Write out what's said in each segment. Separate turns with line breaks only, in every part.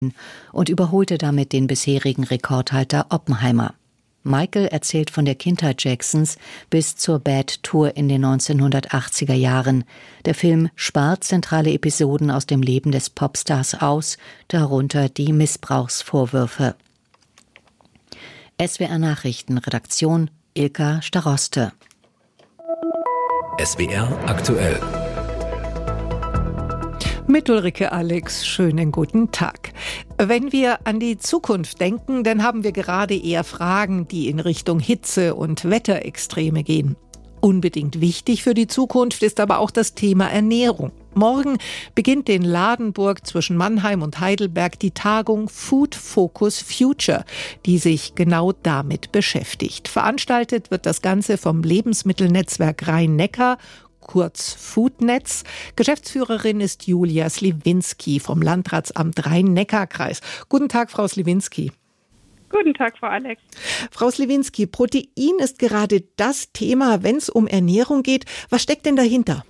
und überholte damit den bisherigen Rekordhalter Oppenheimer. Michael erzählt von der Kindheit Jacksons bis zur Bad Tour in den 1980er Jahren. Der Film spart zentrale Episoden aus dem Leben des Popstars aus, darunter die Missbrauchsvorwürfe. SWR Nachrichten, Redaktion Ilka Staroste.
SWR aktuell.
Mit Ulrike Alex, schönen guten Tag. Wenn wir an die Zukunft denken, dann haben wir gerade eher Fragen, die in Richtung Hitze und Wetterextreme gehen. Unbedingt wichtig für die Zukunft ist aber auch das Thema Ernährung. Morgen beginnt in Ladenburg zwischen Mannheim und Heidelberg die Tagung Food Focus Future, die sich genau damit beschäftigt. Veranstaltet wird das Ganze vom Lebensmittelnetzwerk Rhein-Neckar, kurz Foodnetz. Geschäftsführerin ist Julia Sliwinski vom Landratsamt Rhein-Neckar-Kreis. Guten Tag, Frau Sliwinski.
Guten Tag, Frau Alex.
Frau Sliwinski, Protein ist gerade das Thema, wenn es um Ernährung geht. Was steckt denn dahinter?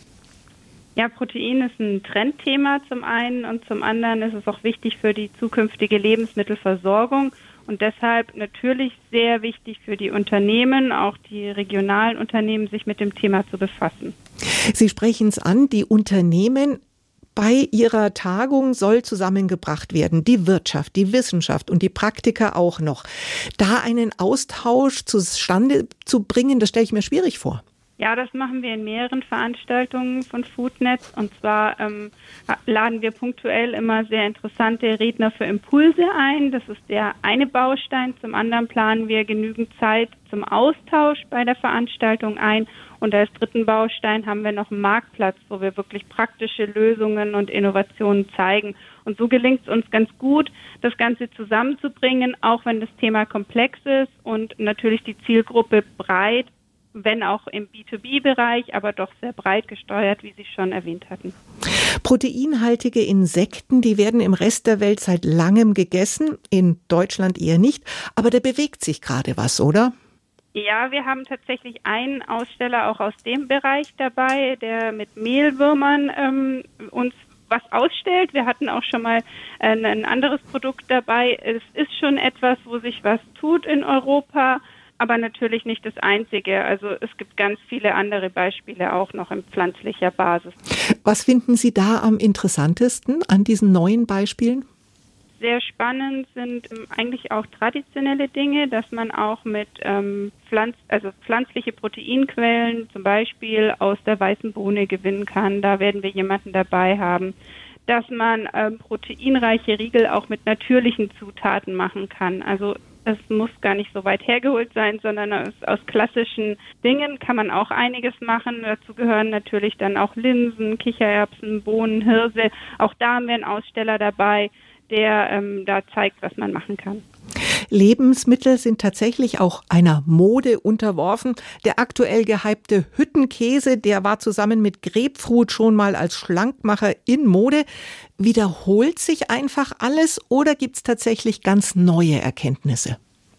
Ja, Protein ist ein Trendthema zum einen und zum anderen ist es auch wichtig für die zukünftige Lebensmittelversorgung und deshalb natürlich sehr wichtig für die Unternehmen, auch die regionalen Unternehmen, sich mit dem Thema zu befassen.
Sie sprechen es an, die Unternehmen. Bei Ihrer Tagung soll zusammengebracht werden, die Wirtschaft, die Wissenschaft und die Praktiker auch noch. Da einen Austausch zustande zu bringen, das stelle ich mir schwierig vor.
Ja, das machen wir in mehreren Veranstaltungen von Foodnetz. Und zwar laden wir punktuell immer sehr interessante Redner für Impulse ein. Das ist der eine Baustein. Zum anderen planen wir genügend Zeit zum Austausch bei der Veranstaltung ein. Und als dritten Baustein haben wir noch einen Marktplatz, wo wir wirklich praktische Lösungen und Innovationen zeigen. Und so gelingt es uns ganz gut, das Ganze zusammenzubringen, auch wenn das Thema komplex ist und natürlich die Zielgruppe breit, wenn auch im B2B-Bereich, aber doch sehr breit gesteuert, wie Sie schon erwähnt hatten.
Proteinhaltige Insekten, die werden im Rest der Welt seit langem gegessen, in Deutschland eher nicht, aber da bewegt sich gerade was, oder?
Ja, wir haben tatsächlich einen Aussteller auch aus dem Bereich dabei, der mit Mehlwürmern uns was ausstellt. Wir hatten auch schon mal ein anderes Produkt dabei. Es ist schon etwas, wo sich was tut in Europa, aber natürlich nicht das Einzige. Also es gibt ganz viele andere Beispiele auch noch in pflanzlicher Basis.
Was finden Sie da am interessantesten an diesen neuen Beispielen?
Sehr spannend sind eigentlich auch traditionelle Dinge, dass man auch mit pflanzliche Proteinquellen zum Beispiel aus der weißen Bohne gewinnen kann. Da werden wir jemanden dabei haben. Dass man proteinreiche Riegel auch mit natürlichen Zutaten machen kann. Also es muss gar nicht so weit hergeholt sein, sondern aus klassischen Dingen kann man auch einiges machen. Dazu gehören natürlich dann auch Linsen, Kichererbsen, Bohnen, Hirse. Auch da haben wir einen Aussteller dabei, der da zeigt, was man machen kann.
Lebensmittel sind tatsächlich auch einer Mode unterworfen. Der aktuell gehypte Hüttenkäse, der war zusammen mit Grapefruit schon mal als Schlankmacher in Mode. Wiederholt sich einfach alles oder gibt es tatsächlich ganz neue Erkenntnisse?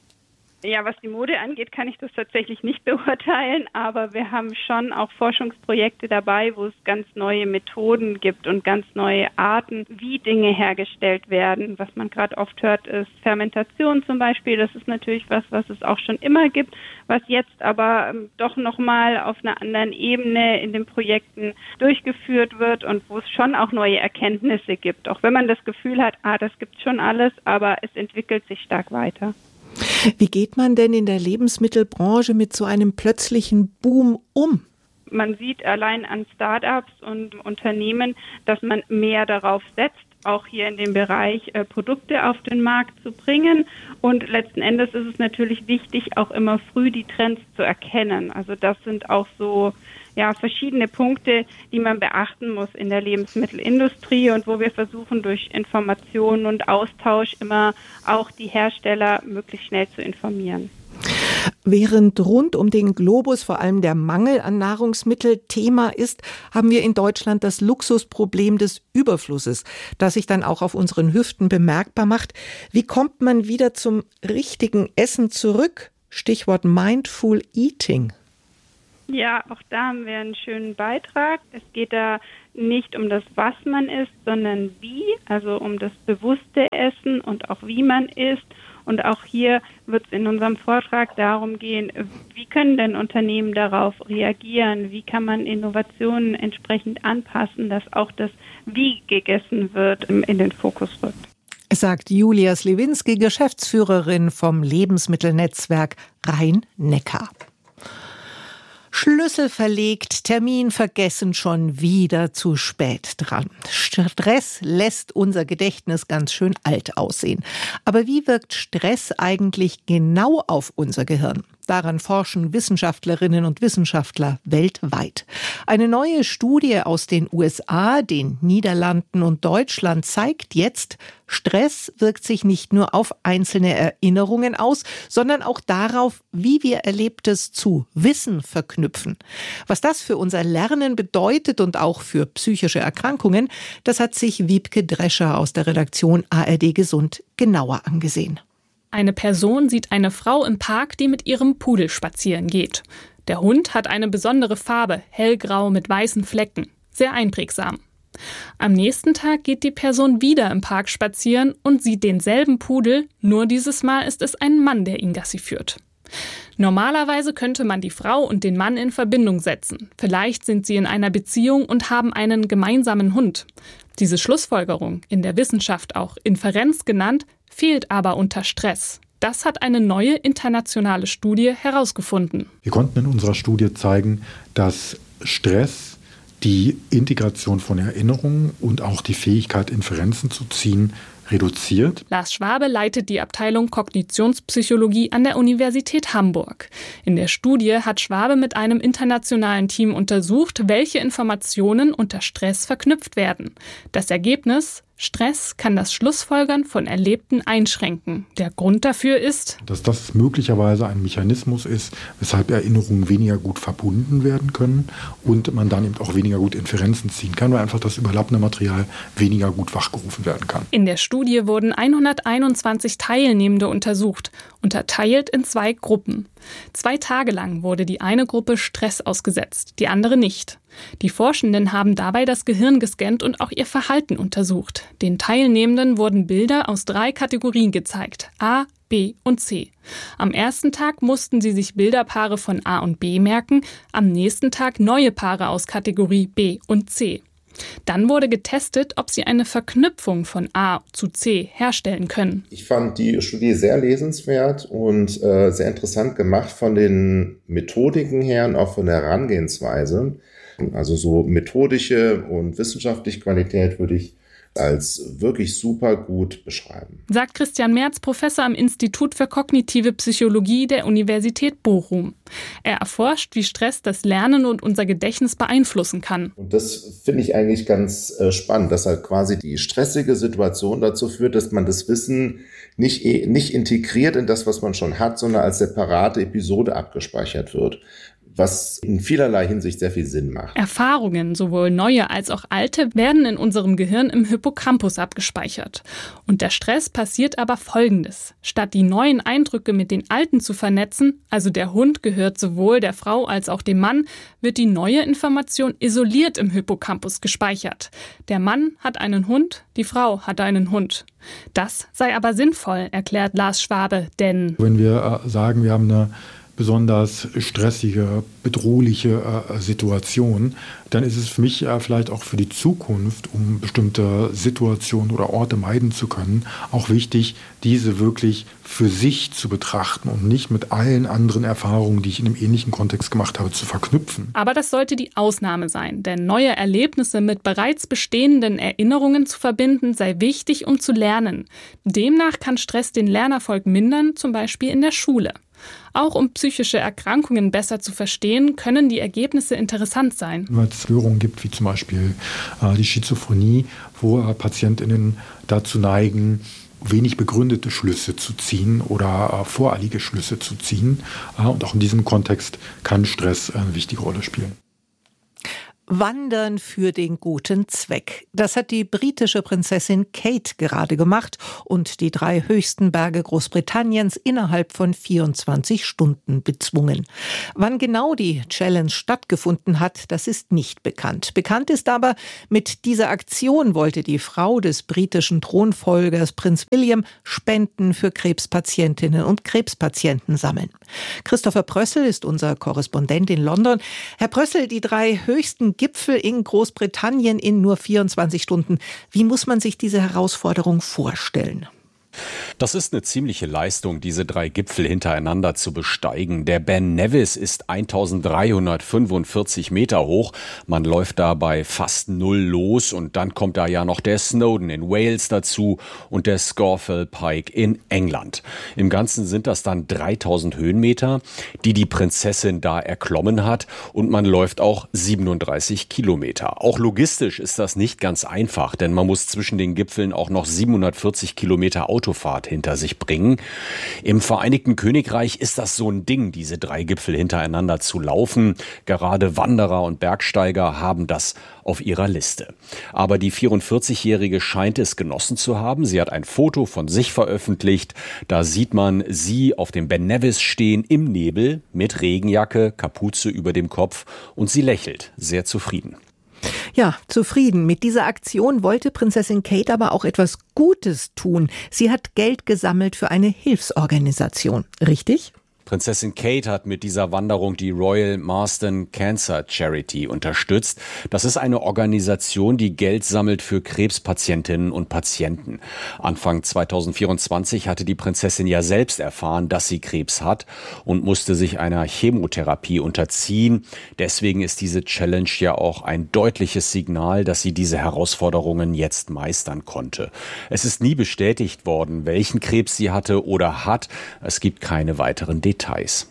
Ja, was die Mode angeht, kann ich das tatsächlich nicht beurteilen, aber wir haben schon auch Forschungsprojekte dabei, wo es ganz neue Methoden gibt und ganz neue Arten, wie Dinge hergestellt werden. Was man gerade oft hört, ist Fermentation zum Beispiel. Das ist natürlich was es auch schon immer gibt, was jetzt aber doch nochmal auf einer anderen Ebene in den Projekten durchgeführt wird und wo es schon auch neue Erkenntnisse gibt. Auch wenn man das Gefühl hat, das gibt schon alles, aber es entwickelt sich stark weiter.
Wie geht man denn in der Lebensmittelbranche mit so einem plötzlichen Boom um?
Man sieht allein an Start-ups und Unternehmen, dass man mehr darauf setzt, auch hier in dem Bereich Produkte auf den Markt zu bringen. Und letzten Endes ist es natürlich wichtig, auch immer früh die Trends zu erkennen. Also das sind auch so verschiedene Punkte, die man beachten muss in der Lebensmittelindustrie und wo wir versuchen, durch Informationen und Austausch immer auch die Hersteller möglichst schnell zu informieren.
Während rund um den Globus vor allem der Mangel an Nahrungsmittel Thema ist, haben wir in Deutschland das Luxusproblem des Überflusses, das sich dann auch auf unseren Hüften bemerkbar macht. Wie kommt man wieder zum richtigen Essen zurück? Stichwort Mindful Eating.
Ja, auch da haben wir einen schönen Beitrag. Es geht da nicht um das, was man isst, sondern wie, also um das bewusste Essen und auch wie man isst. Und auch hier wird es in unserem Vortrag darum gehen, wie können denn Unternehmen darauf reagieren? Wie kann man Innovationen entsprechend anpassen, dass auch das Wie gegessen wird in den Fokus rückt?
Sagt Julia Slewinski, Geschäftsführerin vom Lebensmittelnetzwerk Rhein-Neckar. Schlüssel verlegt, Termin vergessen, schon wieder zu spät dran. Stress lässt unser Gedächtnis ganz schön alt aussehen. Aber wie wirkt Stress eigentlich genau auf unser Gehirn? Daran forschen Wissenschaftlerinnen und Wissenschaftler weltweit. Eine neue Studie aus den USA, den Niederlanden und Deutschland zeigt jetzt, Stress wirkt sich nicht nur auf einzelne Erinnerungen aus, sondern auch darauf, wie wir Erlebtes zu Wissen verknüpfen. Was das für unser Lernen bedeutet und auch für psychische Erkrankungen, das hat sich Wiebke Drescher aus der Redaktion ARD Gesund genauer angesehen.
Eine Person sieht eine Frau im Park, die mit ihrem Pudel spazieren geht. Der Hund hat eine besondere Farbe, hellgrau mit weißen Flecken. Sehr einprägsam. Am nächsten Tag geht die Person wieder im Park spazieren und sieht denselben Pudel, nur dieses Mal ist es ein Mann, der ihn Gassi führt. Normalerweise könnte man die Frau und den Mann in Verbindung setzen. Vielleicht sind sie in einer Beziehung und haben einen gemeinsamen Hund. Diese Schlussfolgerung, in der Wissenschaft auch Inferenz genannt, fehlt aber unter Stress. Das hat eine neue internationale Studie herausgefunden.
Wir konnten in unserer Studie zeigen, dass Stress die Integration von Erinnerungen und auch die Fähigkeit, Inferenzen zu ziehen, reduziert.
Lars Schwabe leitet die Abteilung Kognitionspsychologie an der Universität Hamburg. In der Studie hat Schwabe mit einem internationalen Team untersucht, welche Informationen unter Stress verknüpft werden. Das Ergebnis: Stress kann das Schlussfolgern von Erlebten einschränken. Der Grund dafür ist,
dass das möglicherweise ein Mechanismus ist, weshalb Erinnerungen weniger gut verbunden werden können und man dann eben auch weniger gut Inferenzen ziehen kann, weil einfach das überlappende Material weniger gut wachgerufen werden kann.
In der Studie wurden 121 Teilnehmende untersucht, unterteilt in 2 Gruppen. 2 Tage lang wurde die eine Gruppe Stress ausgesetzt, die andere nicht. Die Forschenden haben dabei das Gehirn gescannt und auch ihr Verhalten untersucht. Den Teilnehmenden wurden Bilder aus 3 Kategorien gezeigt: A, B und C. Am ersten Tag mussten sie sich Bilderpaare von A und B merken, am nächsten Tag neue Paare aus Kategorie B und C. Dann wurde getestet, ob sie eine Verknüpfung von A zu C herstellen können.
Ich fand die Studie sehr lesenswert und sehr interessant gemacht von den Methodiken her und auch von der Herangehensweise. Also so methodische und wissenschaftliche Qualität würde ich als wirklich super gut beschreiben.
Sagt Christian Merz, Professor am Institut für kognitive Psychologie der Universität Bochum. Er erforscht, wie Stress das Lernen und unser Gedächtnis beeinflussen kann.
Und das finde ich eigentlich ganz spannend, dass halt quasi die stressige Situation dazu führt, dass man das Wissen nicht integriert in das, was man schon hat, sondern als separate Episode abgespeichert wird, was in vielerlei Hinsicht sehr viel Sinn macht.
Erfahrungen, sowohl neue als auch alte, werden in unserem Gehirn im Hippocampus abgespeichert. Und der Stress passiert aber Folgendes: Statt die neuen Eindrücke mit den alten zu vernetzen, also der Hund gehört sowohl der Frau als auch dem Mann, wird die neue Information isoliert im Hippocampus gespeichert. Der Mann hat einen Hund, die Frau hat einen Hund. Das sei aber sinnvoll, erklärt Lars Schwabe, denn
wenn wir sagen, wir haben eine besonders stressige, bedrohliche Situation, dann ist es für mich vielleicht auch für die Zukunft, um bestimmte Situationen oder Orte meiden zu können, auch wichtig, diese wirklich für sich zu betrachten und nicht mit allen anderen Erfahrungen, die ich in einem ähnlichen Kontext gemacht habe, zu verknüpfen.
Aber das sollte die Ausnahme sein, denn neue Erlebnisse mit bereits bestehenden Erinnerungen zu verbinden, sei wichtig, um zu lernen. Demnach kann Stress den Lernerfolg mindern, zum Beispiel in der Schule. Auch um psychische Erkrankungen besser zu verstehen, können die Ergebnisse interessant sein.
Weil es Störungen gibt, wie zum Beispiel die Schizophrenie, wo PatientInnen dazu neigen, wenig begründete Schlüsse zu ziehen oder voreilige Schlüsse zu ziehen. Und auch in diesem Kontext kann Stress eine wichtige Rolle spielen.
Wandern für den guten Zweck. Das hat die britische Prinzessin Kate gerade gemacht und die 3 höchsten Berge Großbritanniens innerhalb von 24 Stunden bezwungen. Wann genau die Challenge stattgefunden hat, das ist nicht bekannt. Bekannt ist aber, mit dieser Aktion wollte die Frau des britischen Thronfolgers Prinz William Spenden für Krebspatientinnen und Krebspatienten sammeln. Christopher Prössel ist unser Korrespondent in London. Herr Prössel, die 3 höchsten Gipfel in Großbritannien in nur 24 Stunden. Wie muss man sich diese Herausforderung vorstellen?
Das ist eine ziemliche Leistung, diese 3 Gipfel hintereinander zu besteigen. Der Ben Nevis ist 1345 Meter hoch. Man läuft da bei fast 0 los und dann kommt da ja noch der Snowdon in Wales dazu und der Scafell Pike in England. Im Ganzen sind das dann 3000 Höhenmeter, die die Prinzessin da erklommen hat, und man läuft auch 37 Kilometer. Auch logistisch ist das nicht ganz einfach, denn man muss zwischen den Gipfeln auch noch 740 Kilometer Autofahrt hinter sich bringen. Im Vereinigten Königreich ist das so ein Ding, diese 3 Gipfel hintereinander zu laufen. Gerade Wanderer und Bergsteiger haben das auf ihrer Liste. Aber die 44-Jährige scheint es genossen zu haben. Sie hat ein Foto von sich veröffentlicht. Da sieht man sie auf dem Ben Nevis stehen im Nebel mit Regenjacke, Kapuze über dem Kopf, und sie lächelt sehr zufrieden.
Ja, zufrieden. Mit dieser Aktion wollte Prinzessin Kate aber auch etwas Gutes tun. Sie hat Geld gesammelt für eine Hilfsorganisation, richtig?
Prinzessin Kate hat mit dieser Wanderung die Royal Marsden Cancer Charity unterstützt. Das ist eine Organisation, die Geld sammelt für Krebspatientinnen und Patienten. Anfang 2024 hatte die Prinzessin ja selbst erfahren, dass sie Krebs hat und musste sich einer Chemotherapie unterziehen. Deswegen ist diese Challenge ja auch ein deutliches Signal, dass sie diese Herausforderungen jetzt meistern konnte. Es ist nie bestätigt worden, welchen Krebs sie hatte oder hat. Es gibt keine weiteren Details.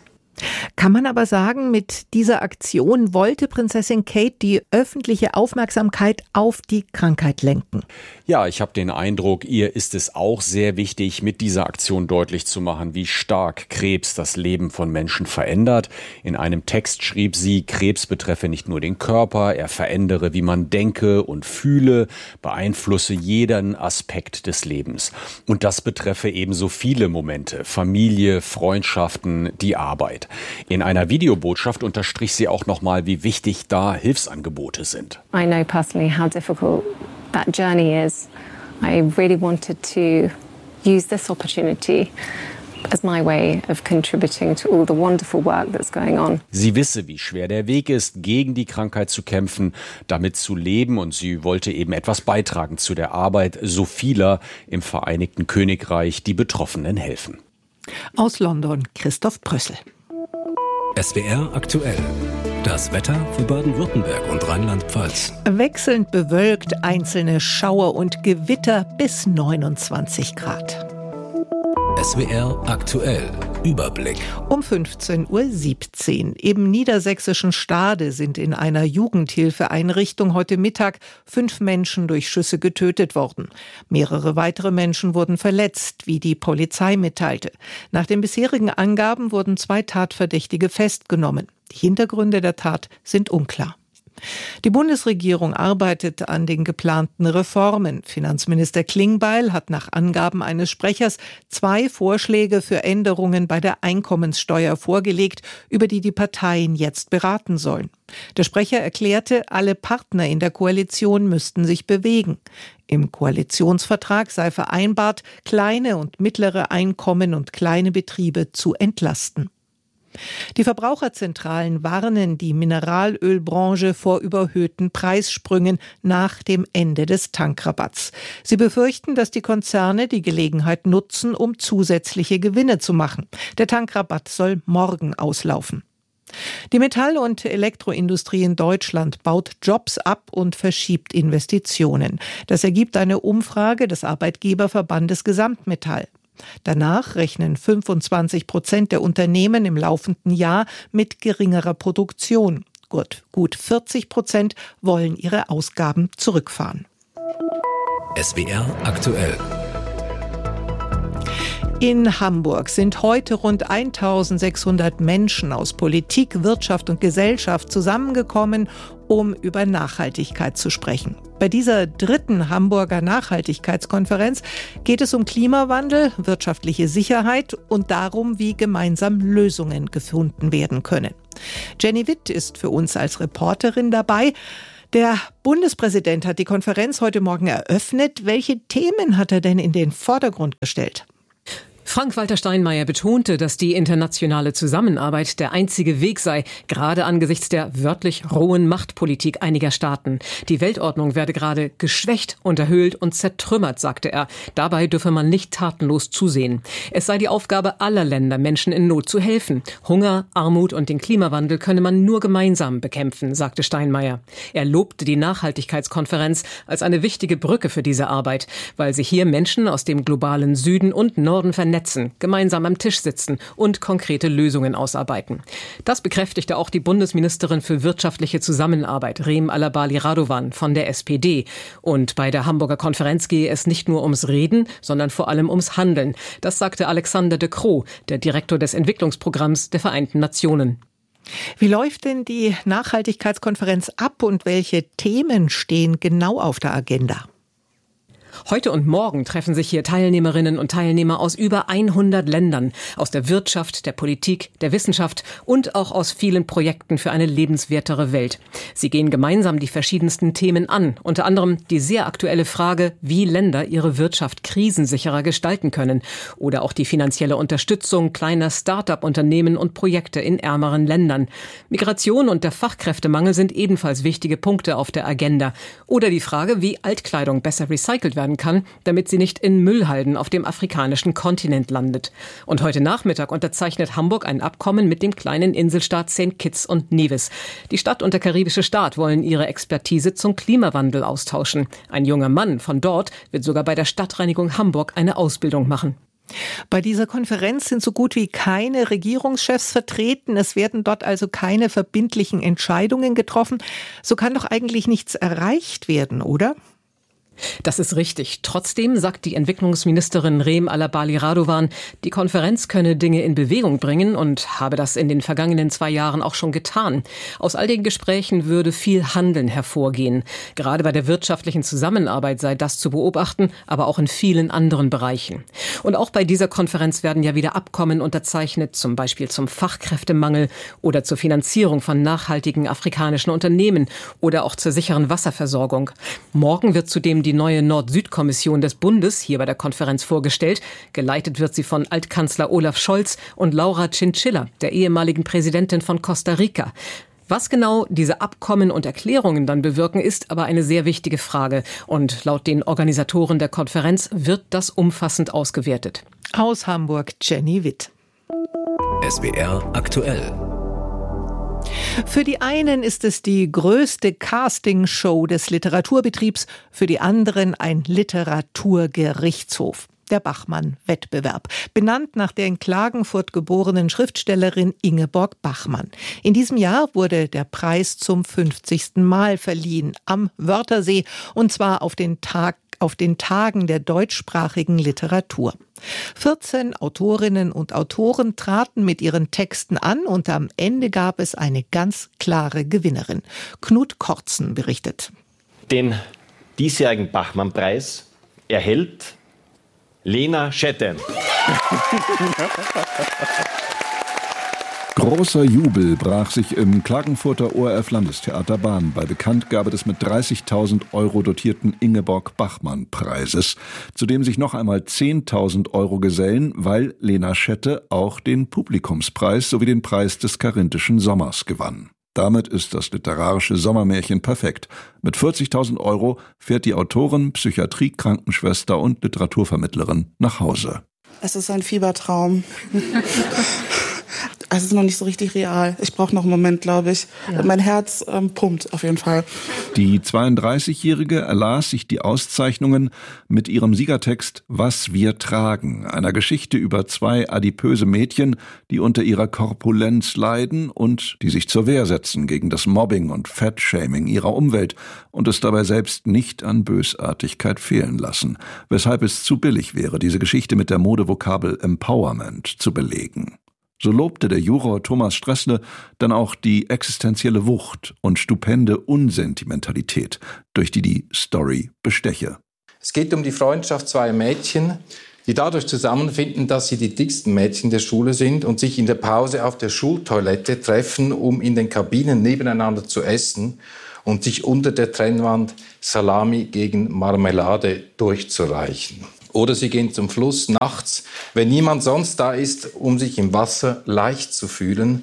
Kann man aber sagen, mit dieser Aktion wollte Prinzessin Kate die öffentliche Aufmerksamkeit auf die Krankheit lenken?
Ja, ich habe den Eindruck, ihr ist es auch sehr wichtig, mit dieser Aktion deutlich zu machen, wie stark Krebs das Leben von Menschen verändert. In einem Text schrieb sie, Krebs betreffe nicht nur den Körper, er verändere, wie man denke und fühle, beeinflusse jeden Aspekt des Lebens. Und das betreffe ebenso viele Momente, Familie, Freundschaften, die Arbeit. In einer Videobotschaft unterstrich sie auch nochmal, wie wichtig da Hilfsangebote sind.
I know personally how difficult that journey is. I really wanted to use this opportunity as my way of contributing to all the wonderful work that's going on.
Sie wisse, wie schwer der Weg ist, gegen die Krankheit zu kämpfen, damit zu leben, und sie wollte eben etwas beitragen zu der Arbeit so vieler im Vereinigten Königreich, die Betroffenen helfen.
Aus London, Christoph Prössel.
SWR aktuell. Das Wetter für Baden-Württemberg und Rheinland-Pfalz.
Wechselnd bewölkt, einzelne Schauer und Gewitter bis 29 Grad.
SWR aktuell. Überblick.
Um 15:17 Uhr. Im niedersächsischen Stade sind in einer Jugendhilfeeinrichtung heute Mittag 5 Menschen durch Schüsse getötet worden. Mehrere weitere Menschen wurden verletzt, wie die Polizei mitteilte. Nach den bisherigen Angaben wurden 2 Tatverdächtige festgenommen. Die Hintergründe der Tat sind unklar. Die Bundesregierung arbeitet an den geplanten Reformen. Finanzminister Klingbeil hat nach Angaben eines Sprechers 2 Vorschläge für Änderungen bei der Einkommenssteuer vorgelegt, über die die Parteien jetzt beraten sollen. Der Sprecher erklärte, alle Partner in der Koalition müssten sich bewegen. Im Koalitionsvertrag sei vereinbart, kleine und mittlere Einkommen und kleine Betriebe zu entlasten. Die Verbraucherzentralen warnen die Mineralölbranche vor überhöhten Preissprüngen nach dem Ende des Tankrabatts. Sie befürchten, dass die Konzerne die Gelegenheit nutzen, um zusätzliche Gewinne zu machen. Der Tankrabatt soll morgen auslaufen. Die Metall- und Elektroindustrie in Deutschland baut Jobs ab und verschiebt Investitionen. Das ergibt eine Umfrage des Arbeitgeberverbandes Gesamtmetall. Danach rechnen 25% der Unternehmen im laufenden Jahr mit geringerer Produktion. Gut 40% wollen ihre Ausgaben zurückfahren.
SWR aktuell.
In Hamburg sind heute rund 1600 Menschen aus Politik, Wirtschaft und Gesellschaft zusammengekommen, um über Nachhaltigkeit zu sprechen. Bei dieser 3. Hamburger Nachhaltigkeitskonferenz geht es um Klimawandel, wirtschaftliche Sicherheit und darum, wie gemeinsam Lösungen gefunden werden können. Jenny Witt ist für uns als Reporterin dabei. Der Bundespräsident hat die Konferenz heute Morgen eröffnet. Welche Themen hat er denn in den Vordergrund gestellt?
Frank-Walter Steinmeier betonte, dass die internationale Zusammenarbeit der einzige Weg sei, gerade angesichts der wörtlich rohen Machtpolitik einiger Staaten. Die Weltordnung werde gerade geschwächt, unterhöhlt und zertrümmert, sagte er. Dabei dürfe man nicht tatenlos zusehen. Es sei die Aufgabe aller Länder, Menschen in Not zu helfen. Hunger, Armut und den Klimawandel könne man nur gemeinsam bekämpfen, sagte Steinmeier. Er lobte die Nachhaltigkeitskonferenz als eine wichtige Brücke für diese Arbeit, weil sich hier Menschen aus dem globalen Süden und Norden vernetzen, gemeinsam am Tisch sitzen und konkrete Lösungen ausarbeiten. Das bekräftigte auch die Bundesministerin für wirtschaftliche Zusammenarbeit, Reem Alabali Radovan von der SPD. Und bei der Hamburger Konferenz gehe es nicht nur ums Reden, sondern vor allem ums Handeln. Das sagte Alexander de Croo, der Direktor des Entwicklungsprogramms der Vereinten Nationen.
Wie läuft denn die Nachhaltigkeitskonferenz ab und welche Themen stehen genau auf der Agenda?
Heute und morgen treffen sich hier Teilnehmerinnen und Teilnehmer aus über 100 Ländern, aus der Wirtschaft, der Politik, der Wissenschaft und auch aus vielen Projekten für eine lebenswertere Welt. Sie gehen gemeinsam die verschiedensten Themen an, unter anderem die sehr aktuelle Frage, wie Länder ihre Wirtschaft krisensicherer gestalten können oder auch die finanzielle Unterstützung kleiner Start-up-Unternehmen und Projekte in ärmeren Ländern. Migration und der Fachkräftemangel sind ebenfalls wichtige Punkte auf der Agenda. Oder die Frage, wie Altkleidung besser recycelt werden kann, damit sie nicht in Müllhalden auf dem afrikanischen Kontinent landet. Und heute Nachmittag unterzeichnet Hamburg ein Abkommen mit dem kleinen Inselstaat St. Kitts und Nevis. Die Stadt und der karibische Staat wollen ihre Expertise zum Klimawandel austauschen. Ein junger Mann von dort wird sogar bei der Stadtreinigung Hamburg eine Ausbildung machen.
Bei dieser Konferenz sind so gut wie keine Regierungschefs vertreten. Es werden dort also keine verbindlichen Entscheidungen getroffen. So kann doch eigentlich nichts erreicht werden, oder?
Das ist richtig. Trotzdem sagt die Entwicklungsministerin Reem Alabali Radovan, die Konferenz könne Dinge in Bewegung bringen und habe das in den vergangenen 2 Jahren auch schon getan. Aus all den Gesprächen würde viel Handeln hervorgehen. Gerade bei der wirtschaftlichen Zusammenarbeit sei das zu beobachten, aber auch in vielen anderen Bereichen. Und auch bei dieser Konferenz werden ja wieder Abkommen unterzeichnet, zum Beispiel zum Fachkräftemangel oder zur Finanzierung von nachhaltigen afrikanischen Unternehmen oder auch zur sicheren Wasserversorgung. Morgen wird zudem die neue Nord-Süd-Kommission des Bundes hier bei der Konferenz vorgestellt. Geleitet wird sie von Altkanzler Olaf Scholz und Laura Chinchilla, der ehemaligen Präsidentin von Costa Rica. Was genau diese Abkommen und Erklärungen dann bewirken, ist aber eine sehr wichtige Frage. Und laut den Organisatoren der Konferenz wird das umfassend ausgewertet.
Aus Hamburg, Jenny Witt.
SWR aktuell.
Für die einen ist es die größte Castingshow des Literaturbetriebs, für die anderen ein Literaturgerichtshof. Der Bachmann-Wettbewerb, benannt nach der in Klagenfurt geborenen Schriftstellerin Ingeborg Bachmann. In diesem Jahr wurde der Preis zum 50. Mal verliehen am Wörthersee, und zwar auf den Tagen der deutschsprachigen Literatur. 14 Autorinnen und Autoren traten mit ihren Texten an und am Ende gab es eine ganz klare Gewinnerin. Knut Kortzen berichtet.
Den diesjährigen Bachmann-Preis erhält Lena Schetten.
Großer Jubel brach sich im Klagenfurter ORF-Landestheater Bahn bei Bekanntgabe des mit 30.000 € dotierten Ingeborg-Bachmann-Preises, zu dem sich noch einmal 10.000 € gesellen, weil Lena Schette auch den Publikumspreis sowie den Preis des Karinthischen Sommers gewann. Damit ist das literarische Sommermärchen perfekt. Mit 40.000 € fährt die Autorin, Psychiatrie-Krankenschwester und Literaturvermittlerin nach Hause.
Es ist ein Fiebertraum. Es ist noch nicht so richtig real. Ich brauche noch einen Moment, glaube ich. Ja. Mein Herz pumpt auf jeden Fall.
Die 32-Jährige erlas sich die Auszeichnungen mit ihrem Siegertext »Was wir tragen«, einer Geschichte über 2 adipöse Mädchen, die unter ihrer Korpulenz leiden und die sich zur Wehr setzen gegen das Mobbing und Fettshaming ihrer Umwelt und es dabei selbst nicht an Bösartigkeit fehlen lassen, weshalb es zu billig wäre, diese Geschichte mit der Modevokabel Empowerment zu belegen. So lobte der Juror Thomas Stressle dann auch die existenzielle Wucht und stupende Unsentimentalität, durch die Story besteche.
Es geht um die Freundschaft zweier Mädchen, die dadurch zusammenfinden, dass sie die dicksten Mädchen der Schule sind und sich in der Pause auf der Schultoilette treffen, um in den Kabinen nebeneinander zu essen und sich unter der Trennwand Salami gegen Marmelade durchzureichen. Oder sie gehen zum Fluss nachts, wenn niemand sonst da ist, um sich im Wasser leicht zu fühlen.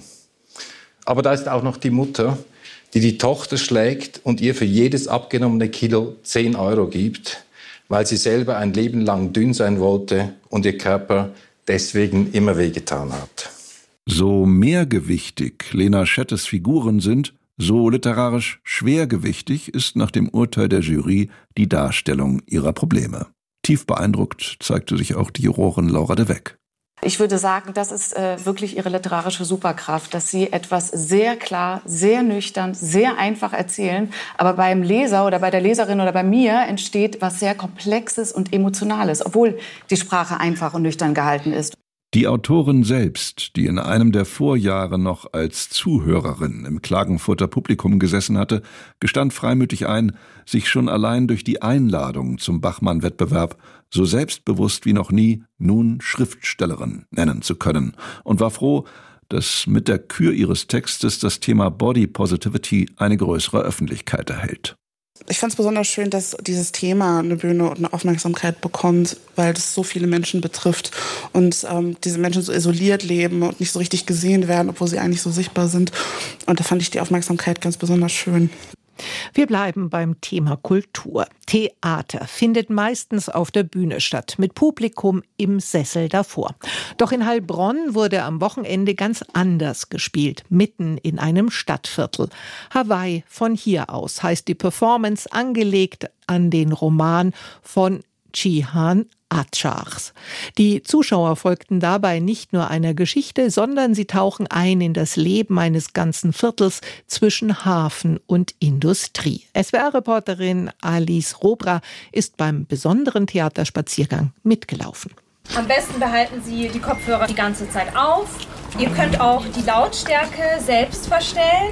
Aber da ist auch noch die Mutter, die die Tochter schlägt und ihr für jedes abgenommene Kilo 10 Euro gibt, weil sie selber ein Leben lang dünn sein wollte und ihr Körper deswegen immer wehgetan hat.
So mehrgewichtig Lena Schettes Figuren sind, so literarisch schwergewichtig ist nach dem Urteil der Jury die Darstellung ihrer Probleme. Tief beeindruckt zeigte sich auch die Jurorin Laura de Weck.
Ich würde sagen, das ist wirklich ihre literarische Superkraft, dass sie etwas sehr klar, sehr nüchtern, sehr einfach erzählen, aber beim Leser oder bei der Leserin oder bei mir entsteht was sehr Komplexes und Emotionales, obwohl die Sprache einfach und nüchtern gehalten ist.
Die Autorin selbst, die in einem der Vorjahre noch als Zuhörerin im Klagenfurter Publikum gesessen hatte, gestand freimütig ein, sich schon allein durch die Einladung zum Bachmann-Wettbewerb so selbstbewusst wie noch nie nun Schriftstellerin nennen zu können und war froh, dass mit der Kür ihres Textes das Thema Body Positivity eine größere Öffentlichkeit erhält.
Ich fand es besonders schön, dass dieses Thema eine Bühne und eine Aufmerksamkeit bekommt, weil das so viele Menschen betrifft und diese Menschen so isoliert leben und nicht so richtig gesehen werden, obwohl sie eigentlich so sichtbar sind. Und da fand ich die Aufmerksamkeit ganz besonders schön.
Wir bleiben beim Thema Kultur. Theater findet meistens auf der Bühne statt, mit Publikum im Sessel davor. Doch in Heilbronn wurde am Wochenende ganz anders gespielt, mitten in einem Stadtviertel. Hawaii von hier aus heißt die Performance, angelegt an den Roman von Cihan Achars. Die Zuschauer folgten dabei nicht nur einer Geschichte, sondern sie tauchen ein in das Leben eines ganzen Viertels zwischen Hafen und Industrie. SWR-Reporterin Alice Robra ist beim besonderen Theaterspaziergang mitgelaufen.
Am besten behalten Sie die Kopfhörer die ganze Zeit auf. Ihr könnt auch die Lautstärke selbst verstellen.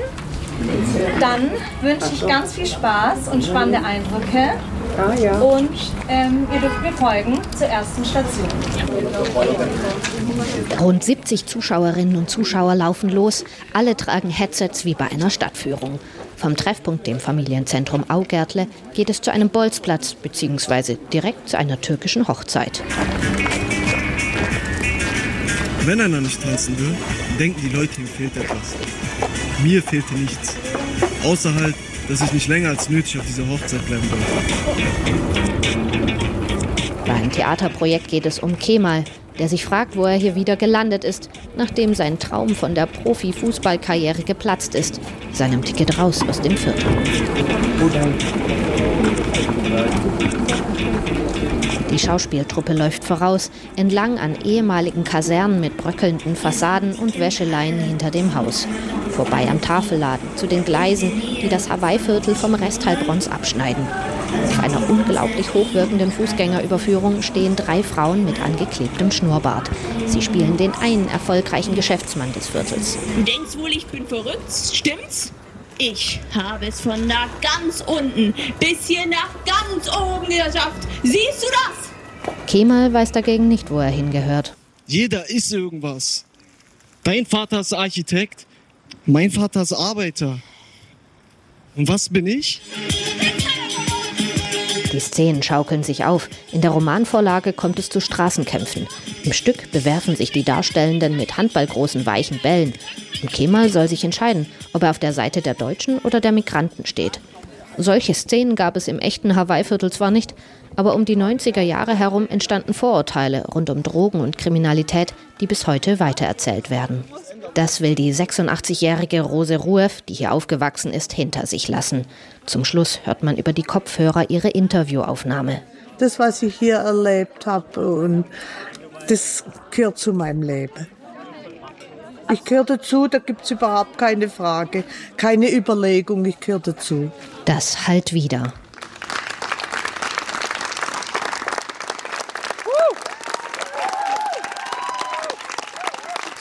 Dann wünsche ich ganz viel Spaß und spannende Eindrücke. Und ihr dürft mir folgen zur ersten Station.
Rund 70 Zuschauerinnen und Zuschauer laufen los. Alle tragen Headsets wie bei einer Stadtführung. Vom Treffpunkt, dem Familienzentrum Augärtle, geht es zu einem Bolzplatz bzw. direkt zu einer türkischen Hochzeit.
Wenn einer nicht tanzen will, denken die Leute, ihm fehlt etwas. Mir fehlte nichts. Außer halt, dass ich nicht länger als nötig auf dieser Hochzeit bleiben wollte.
Beim Theaterprojekt geht es um Kemal, der sich fragt, wo er hier wieder gelandet ist, nachdem sein Traum von der Profi-Fußballkarriere geplatzt ist, seinem Ticket raus aus dem Viertel. Die Schauspieltruppe läuft voraus, entlang an ehemaligen Kasernen mit bröckelnden Fassaden und Wäscheleien hinter dem Haus. Vorbei am Tafelladen, zu den Gleisen, die das Hawaii-Viertel vom Rest Heilbronns abschneiden. Auf einer unglaublich hochwirkenden Fußgängerüberführung stehen 3 Frauen mit angeklebtem Schnurrbart. Sie spielen den einen erfolgreichen Geschäftsmann des Viertels.
Du denkst wohl, ich bin verrückt, stimmt's? Ich habe es von da ganz unten bis hier nach ganz oben geschafft. Siehst du das?
Kemal weiß dagegen nicht, wo er hingehört.
Jeder ist irgendwas. Dein Vater ist Architekt, mein Vater ist Arbeiter. Und was bin ich?
Die Szenen schaukeln sich auf. In der Romanvorlage kommt es zu Straßenkämpfen. Im Stück bewerfen sich die Darstellenden mit handballgroßen weichen Bällen. Und Kemal soll sich entscheiden, ob er auf der Seite der Deutschen oder der Migranten steht. Solche Szenen gab es im echten Hawaii-Viertel zwar nicht, aber um die 90er Jahre herum entstanden Vorurteile rund um Drogen und Kriminalität, die bis heute weitererzählt werden. Das will die 86-jährige Rose Rueff, die hier aufgewachsen ist, hinter sich lassen. Zum Schluss hört man über die Kopfhörer ihre Interviewaufnahme.
Das, was ich hier erlebt habe, und das gehört zu meinem Leben. Ich gehöre dazu, da gibt es überhaupt keine Frage, keine Überlegung, ich gehöre dazu.
Das hallt wieder.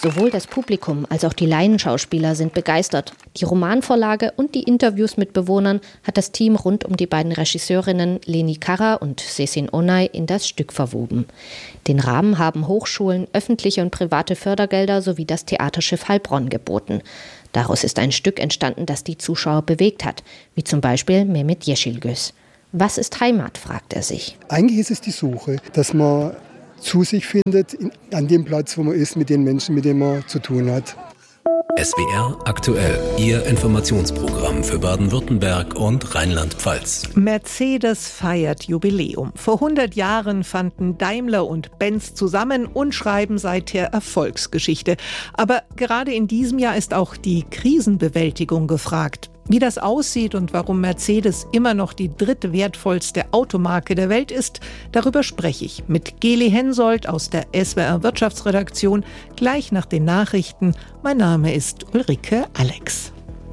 Sowohl das Publikum als auch die Laienschauspieler sind begeistert. Die Romanvorlage und die Interviews mit Bewohnern hat das Team rund um die beiden Regisseurinnen Leni Karra und Sesin Onay in das Stück verwoben. Den Rahmen haben Hochschulen, öffentliche und private Fördergelder sowie das Theaterschiff Heilbronn geboten. Daraus ist ein Stück entstanden, das die Zuschauer bewegt hat, wie zum Beispiel Mehmet Yeşilgöz. Was ist Heimat, fragt er sich.
Eigentlich ist es die Suche, dass man zu sich findet, an dem Platz, wo man ist, mit den Menschen, mit denen man zu tun hat.
SWR aktuell, Ihr Informationsprogramm für Baden-Württemberg und Rheinland-Pfalz.
Mercedes feiert Jubiläum. Vor 100 Jahren fanden Daimler und Benz zusammen und schreiben seither Erfolgsgeschichte. Aber gerade in diesem Jahr ist auch die Krisenbewältigung gefragt. Wie das aussieht und warum Mercedes immer noch die drittwertvollste Automarke der Welt ist, darüber spreche ich mit Geli Hensoldt aus der SWR Wirtschaftsredaktion gleich nach den Nachrichten. Mein Name ist Ulrike Alex.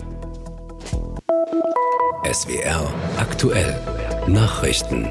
SWR aktuell Nachrichten.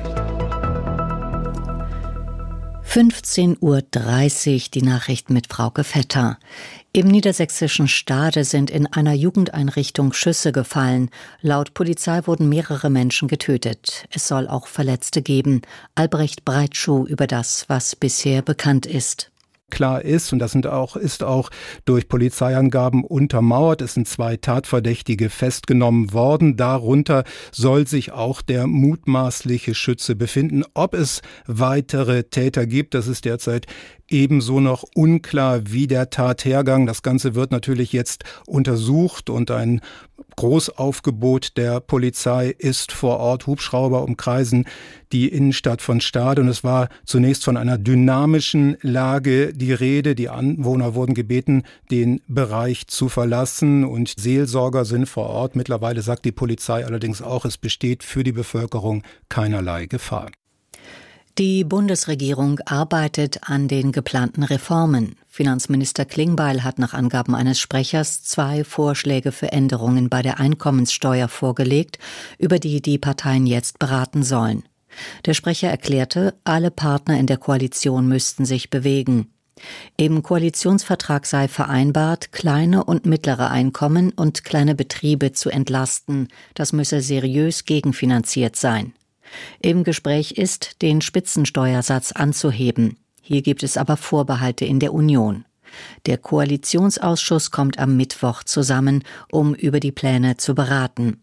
15:30 Uhr, die Nachrichten mit Frauke Vetter. Im niedersächsischen Stade sind in einer Jugendeinrichtung Schüsse gefallen. Laut Polizei wurden mehrere Menschen getötet. Es soll auch Verletzte geben. Albrecht Breitschuh über das, was bisher bekannt ist.
Klar ist, und das ist auch durch Polizeiangaben untermauert, es sind 2 Tatverdächtige festgenommen worden. Darunter soll sich auch der mutmaßliche Schütze befinden. Ob es weitere Täter gibt, das ist derzeit ebenso noch unklar wie der Tathergang. Das Ganze wird natürlich jetzt untersucht und ein Großaufgebot der Polizei ist vor Ort. Hubschrauber umkreisen die Innenstadt von Stade und es war zunächst von einer dynamischen Lage die Rede. Die Anwohner wurden gebeten, den Bereich zu verlassen und Seelsorger sind vor Ort. Mittlerweile sagt die Polizei allerdings auch, es besteht für die Bevölkerung keinerlei Gefahr.
Die Bundesregierung arbeitet an den geplanten Reformen. Finanzminister Klingbeil hat nach Angaben eines Sprechers 2 Vorschläge für Änderungen bei der Einkommenssteuer vorgelegt, über die die Parteien jetzt beraten sollen. Der Sprecher erklärte, alle Partner in der Koalition müssten sich bewegen. Im Koalitionsvertrag sei vereinbart, kleine und mittlere Einkommen und kleine Betriebe zu entlasten. Das müsse seriös gegenfinanziert sein. Im Gespräch ist, den Spitzensteuersatz anzuheben. Hier gibt es aber Vorbehalte in der Union. Der Koalitionsausschuss kommt am Mittwoch zusammen, um über die Pläne zu beraten.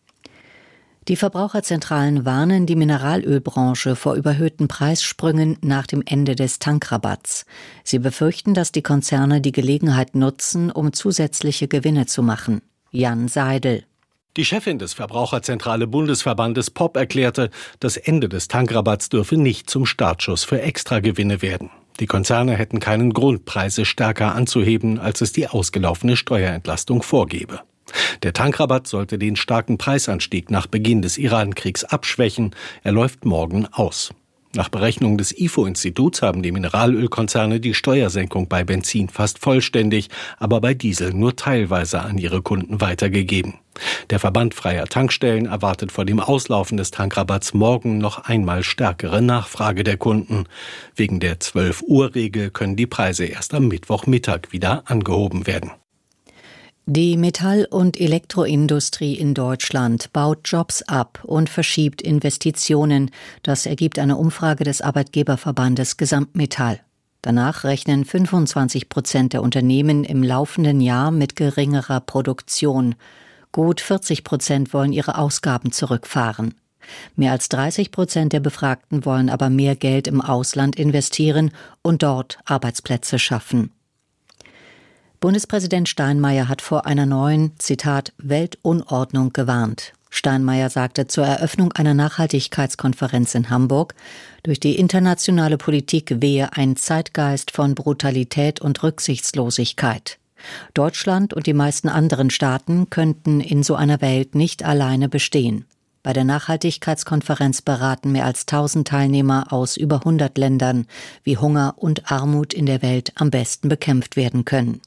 Die Verbraucherzentralen warnen die Mineralölbranche vor überhöhten Preissprüngen nach dem Ende des Tankrabatts. Sie befürchten, dass die Konzerne die Gelegenheit nutzen, um zusätzliche Gewinne zu machen. Jan Seidel.
Die Chefin des Verbraucherzentrale Bundesverbandes POP erklärte, das Ende des Tankrabatts dürfe nicht zum Startschuss für Extragewinne werden. Die Konzerne hätten keinen Grund, Preise stärker anzuheben, als es die ausgelaufene Steuerentlastung vorgebe. Der Tankrabatt sollte den starken Preisanstieg nach Beginn des Iran-Kriegs abschwächen. Er läuft morgen aus. Nach Berechnungen des IFO-Instituts haben die Mineralölkonzerne die Steuersenkung bei Benzin fast vollständig, aber bei Diesel nur teilweise an ihre Kunden weitergegeben. Der Verband freier Tankstellen erwartet vor dem Auslaufen des Tankrabatts morgen noch einmal stärkere Nachfrage der Kunden. Wegen der 12-Uhr-Regel können die Preise erst am Mittwochmittag wieder angehoben werden.
Die Metall- und Elektroindustrie in Deutschland baut Jobs ab und verschiebt Investitionen. Das ergibt eine Umfrage des Arbeitgeberverbandes Gesamtmetall. Danach rechnen 25% der Unternehmen im laufenden Jahr mit geringerer Produktion. Gut 40% wollen ihre Ausgaben zurückfahren. Mehr als 30% der Befragten wollen aber mehr Geld im Ausland investieren und dort Arbeitsplätze schaffen. Bundespräsident Steinmeier hat vor einer neuen, Zitat, Weltunordnung gewarnt. Steinmeier sagte zur Eröffnung einer Nachhaltigkeitskonferenz in Hamburg, durch die internationale Politik wehe ein Zeitgeist von Brutalität und Rücksichtslosigkeit. Deutschland und die meisten anderen Staaten könnten in so einer Welt nicht alleine bestehen. Bei der Nachhaltigkeitskonferenz beraten mehr als 1000 Teilnehmer aus über 100 Ländern, wie Hunger und Armut in der Welt am besten bekämpft werden können.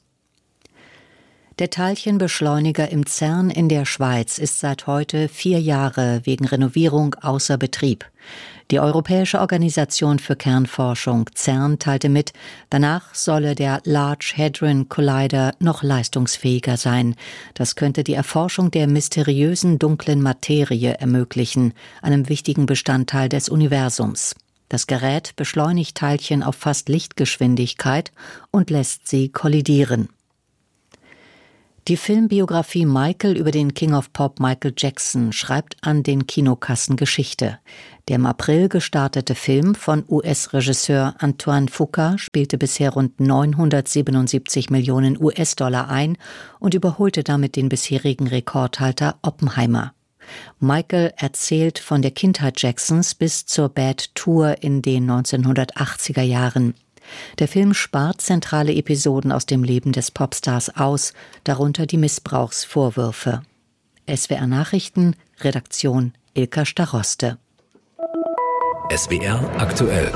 Der Teilchenbeschleuniger im CERN in der Schweiz ist seit heute 4 Jahre wegen Renovierung außer Betrieb. Die Europäische Organisation für Kernforschung CERN teilte mit, danach solle der Large Hadron Collider noch leistungsfähiger sein. Das könnte die Erforschung der mysteriösen dunklen Materie ermöglichen, einem wichtigen Bestandteil des Universums. Das Gerät beschleunigt Teilchen auf fast Lichtgeschwindigkeit und lässt sie kollidieren. Die Filmbiografie Michael über den King of Pop Michael Jackson schreibt an den Kinokassen Geschichte. Der im April gestartete Film von US-Regisseur Antoine Fuqua spielte bisher rund 977 Millionen US-Dollar ein und überholte damit den bisherigen Rekordhalter Oppenheimer. Michael erzählt von der Kindheit Jacksons bis zur Bad Tour in den 1980er Jahren. Der Film spart zentrale Episoden aus dem Leben des Popstars aus, darunter die Missbrauchsvorwürfe. SWR Nachrichten, Redaktion Ilka Staroste.
SWR aktuell.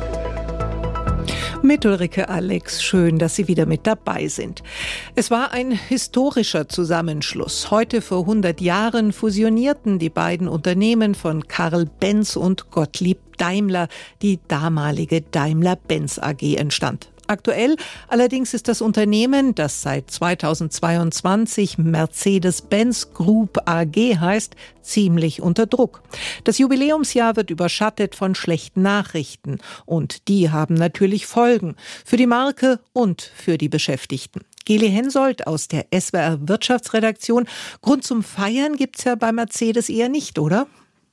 Mit Ulrike Alex, schön, dass Sie wieder mit dabei sind. Es war ein historischer Zusammenschluss. Heute vor 100 Jahren fusionierten die beiden Unternehmen von Karl Benz und Gottlieb Daimler. Die damalige Daimler-Benz AG entstand. Aktuell allerdings ist das Unternehmen, das seit 2022 Mercedes-Benz Group AG heißt, ziemlich unter Druck. Das Jubiläumsjahr wird überschattet von schlechten Nachrichten und die haben natürlich Folgen für die Marke und für die Beschäftigten. Geli Hensoldt aus der SWR Wirtschaftsredaktion. Grund zum Feiern gibt's ja bei Mercedes eher nicht, oder?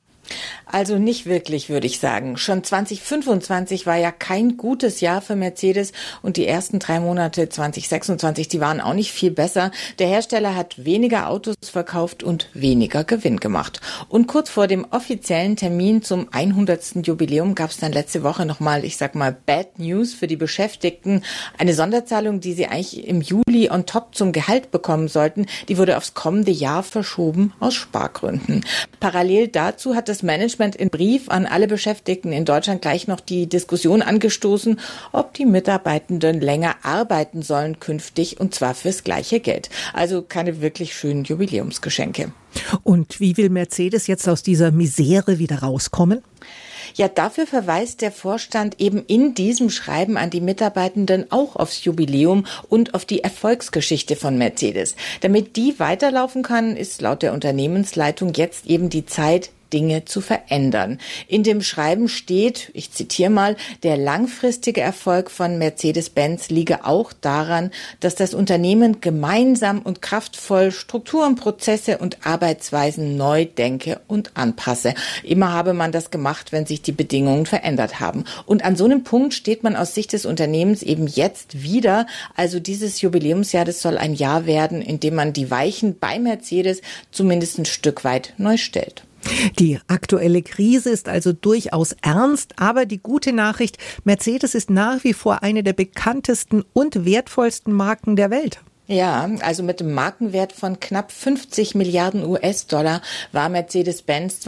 Also nicht wirklich, würde ich sagen. Schon 2025 war ja kein gutes Jahr für Mercedes und die ersten 3 Monate 2026, die waren auch nicht viel besser. Der Hersteller hat weniger Autos verkauft und weniger Gewinn gemacht. Und kurz vor dem offiziellen Termin zum 100. Jubiläum gab es dann letzte Woche nochmal, Bad News für die Beschäftigten. Eine Sonderzahlung, die sie eigentlich im Juli on top zum Gehalt bekommen sollten, die wurde aufs kommende Jahr verschoben aus Spargründen. Parallel dazu hat das Management in Brief an alle Beschäftigten in Deutschland gleich noch die Diskussion angestoßen, ob die Mitarbeitenden länger arbeiten sollen künftig und zwar fürs gleiche Geld. Also keine wirklich schönen Jubiläumsgeschenke.
Und wie will Mercedes jetzt aus dieser Misere wieder rauskommen?
Ja, dafür verweist der Vorstand eben in diesem Schreiben an die Mitarbeitenden auch aufs Jubiläum und auf die Erfolgsgeschichte von Mercedes. Damit die weiterlaufen kann, ist laut der Unternehmensleitung jetzt eben die Zeit, Dinge zu verändern. In dem Schreiben steht, ich zitiere mal, der langfristige Erfolg von Mercedes-Benz liege auch daran, dass das Unternehmen gemeinsam und kraftvoll Strukturen, Prozesse und Arbeitsweisen neu denke und anpasse. Immer habe man das gemacht, wenn sich die Bedingungen verändert haben. Und an so einem Punkt steht man aus Sicht des Unternehmens eben jetzt wieder. Also dieses Jubiläumsjahr, das soll ein Jahr werden, in dem man die Weichen bei Mercedes zumindest ein Stück weit neu stellt.
Die aktuelle Krise ist also durchaus ernst, aber die gute Nachricht, Mercedes ist nach wie vor eine der bekanntesten und wertvollsten Marken der Welt.
Ja, also mit einem Markenwert von knapp 50 Milliarden US-Dollar war Mercedes-Benz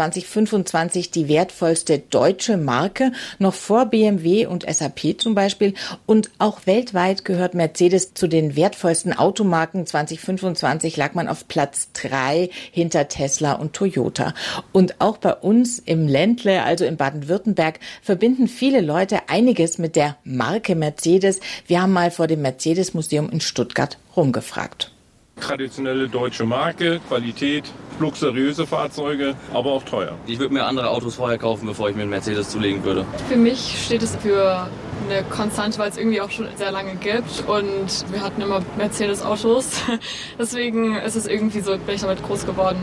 2025 die wertvollste deutsche Marke, noch vor BMW und SAP zum Beispiel. Und auch weltweit gehört Mercedes zu den wertvollsten Automarken. 2025 lag man auf Platz 3 hinter Tesla und Toyota. Und auch bei uns im Ländle, also in Baden-Württemberg, verbinden viele Leute einiges mit der Marke Mercedes. Wir haben mal vor dem Mercedes-Museum in Stuttgart rumgefragt.
Traditionelle deutsche Marke, Qualität, luxuriöse Fahrzeuge, aber auch teuer.
Ich würde mir andere Autos vorher kaufen, bevor ich mir einen Mercedes zulegen würde.
Für mich steht es für eine Konstante, weil es irgendwie auch schon sehr lange gibt und wir hatten immer Mercedes-Autos. Deswegen ist es irgendwie so, bin ich damit groß geworden.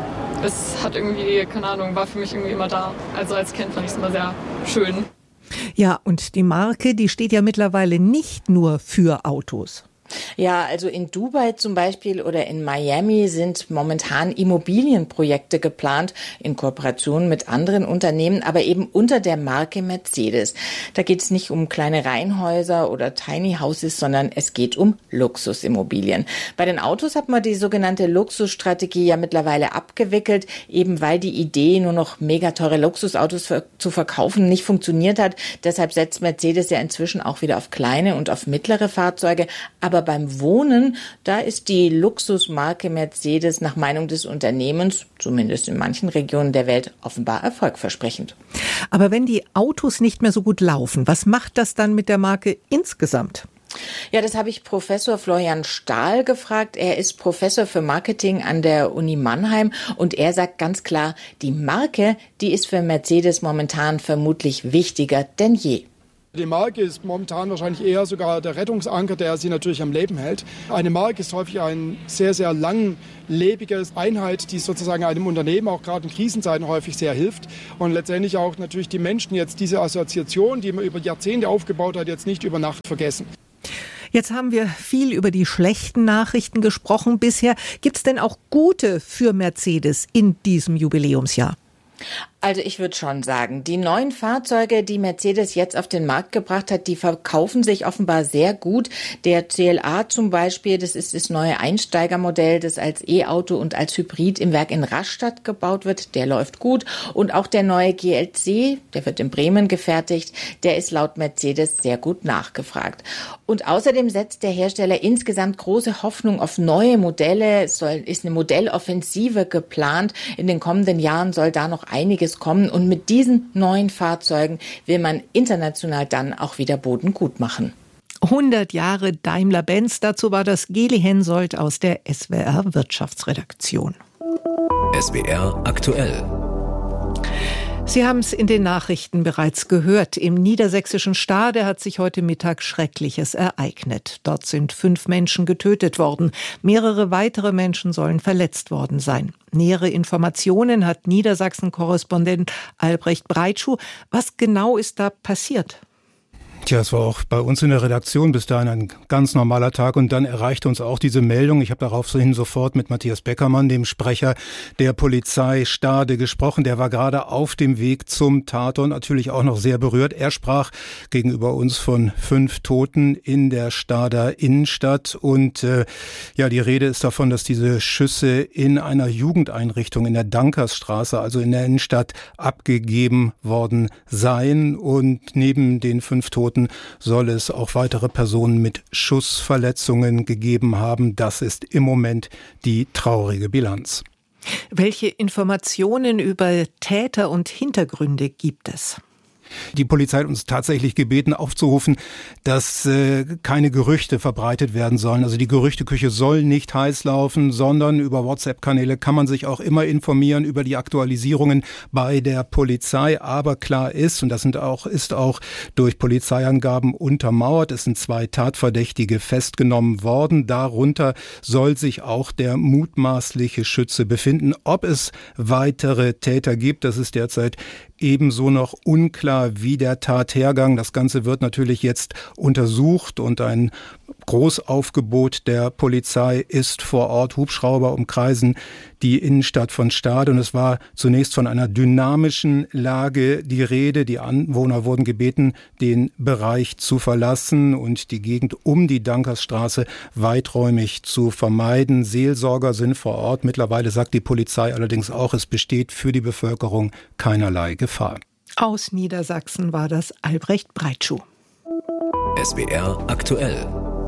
Es hat irgendwie, keine Ahnung, war für mich irgendwie immer da. Also als Kind fand ich es immer sehr schön.
Ja, und die Marke, die steht ja mittlerweile nicht nur für Autos.
Ja, also in Dubai zum Beispiel oder in Miami sind momentan Immobilienprojekte geplant in Kooperation mit anderen Unternehmen, aber eben unter der Marke Mercedes. Da geht es nicht um kleine Reihenhäuser oder Tiny Houses, sondern es geht um Luxusimmobilien. Bei den Autos hat man die sogenannte Luxusstrategie ja mittlerweile abgewickelt, eben weil die Idee, nur noch mega teure Luxusautos zu verkaufen, nicht funktioniert hat. Deshalb setzt Mercedes ja inzwischen auch wieder auf kleine und auf mittlere Fahrzeuge. Aber Aber beim Wohnen, da ist die Luxusmarke Mercedes nach Meinung des Unternehmens, zumindest in manchen Regionen der Welt, offenbar erfolgversprechend.
Aber wenn die Autos nicht mehr so gut laufen, was macht das dann mit der Marke insgesamt?
Ja, das habe ich Professor Florian Stahl gefragt. Er ist Professor für Marketing an der Uni Mannheim und er sagt ganz klar, die Marke, die ist für Mercedes momentan vermutlich wichtiger denn je.
Die Marke ist momentan wahrscheinlich eher sogar der Rettungsanker, der sie natürlich am Leben hält. Eine Marke ist häufig eine sehr, sehr langlebige Einheit, die sozusagen einem Unternehmen auch gerade in Krisenzeiten häufig sehr hilft. Und letztendlich auch natürlich die Menschen jetzt diese Assoziation, die man über Jahrzehnte aufgebaut hat, jetzt nicht über Nacht vergessen.
Jetzt haben wir viel über die schlechten Nachrichten gesprochen bisher. Gibt es denn auch gute für Mercedes in diesem Jubiläumsjahr?
Also ich würde schon sagen, die neuen Fahrzeuge, die Mercedes jetzt auf den Markt gebracht hat, die verkaufen sich offenbar sehr gut. Der CLA zum Beispiel, das ist das neue Einsteigermodell, das als E-Auto und als Hybrid im Werk in Rastatt gebaut wird, der läuft gut. Und auch der neue GLC, der wird in Bremen gefertigt, der ist laut Mercedes sehr gut nachgefragt. Und außerdem setzt der Hersteller insgesamt große Hoffnung auf neue Modelle. Es ist eine Modelloffensive geplant. In den kommenden Jahren soll da noch einiges kommen. Und mit diesen neuen Fahrzeugen will man international dann auch wieder Boden gut machen.
100 Jahre Daimler-Benz, dazu war das Geli Hensoldt aus der SWR Wirtschaftsredaktion.
SWR aktuell.
Sie haben es in den Nachrichten bereits gehört. Im niedersächsischen Stade hat sich heute Mittag Schreckliches ereignet. Dort sind 5 Menschen getötet worden. Mehrere weitere Menschen sollen verletzt worden sein. Nähere Informationen hat Niedersachsen-Korrespondent Albrecht Breitschuh. Was genau ist da passiert?
Tja, es war auch bei uns in der Redaktion bis dahin ein ganz normaler Tag und dann erreichte uns auch diese Meldung. Ich habe daraufhin sofort mit Matthias Beckermann, dem Sprecher der Polizei Stade, gesprochen. Der war gerade auf dem Weg zum Tatort, natürlich auch noch sehr berührt. Er sprach gegenüber uns von 5 Toten in der Stader Innenstadt und die Rede ist davon, dass diese Schüsse in einer Jugendeinrichtung in der Dankersstraße, also in der Innenstadt, abgegeben worden seien und neben den 5 Toten soll es auch weitere Personen mit Schussverletzungen gegeben haben. Das ist im Moment die traurige Bilanz.
Welche Informationen über Täter und Hintergründe gibt es?
Die Polizei hat uns tatsächlich gebeten, aufzurufen, dass keine Gerüchte verbreitet werden sollen. Also die Gerüchteküche soll nicht heiß laufen, sondern über WhatsApp-Kanäle kann man sich auch immer informieren über die Aktualisierungen bei der Polizei. Aber klar ist, und das ist auch durch Polizeiangaben untermauert, es sind 2 Tatverdächtige festgenommen worden. Darunter soll sich auch der mutmaßliche Schütze befinden. Ob es weitere Täter gibt, das ist derzeit ebenso noch unklar wie der Tathergang. Das Ganze wird natürlich jetzt untersucht und ein Großaufgebot der Polizei ist vor Ort. Hubschrauber umkreisen die Innenstadt von Stade und es war zunächst von einer dynamischen Lage die Rede. Die Anwohner wurden gebeten, den Bereich zu verlassen und die Gegend um die Dankersstraße weiträumig zu vermeiden. Seelsorger sind vor Ort. Mittlerweile sagt die Polizei allerdings auch, es besteht für die Bevölkerung keinerlei Gefahr.
Aus Niedersachsen war das Albrecht Breitschuh.
SWR aktuell.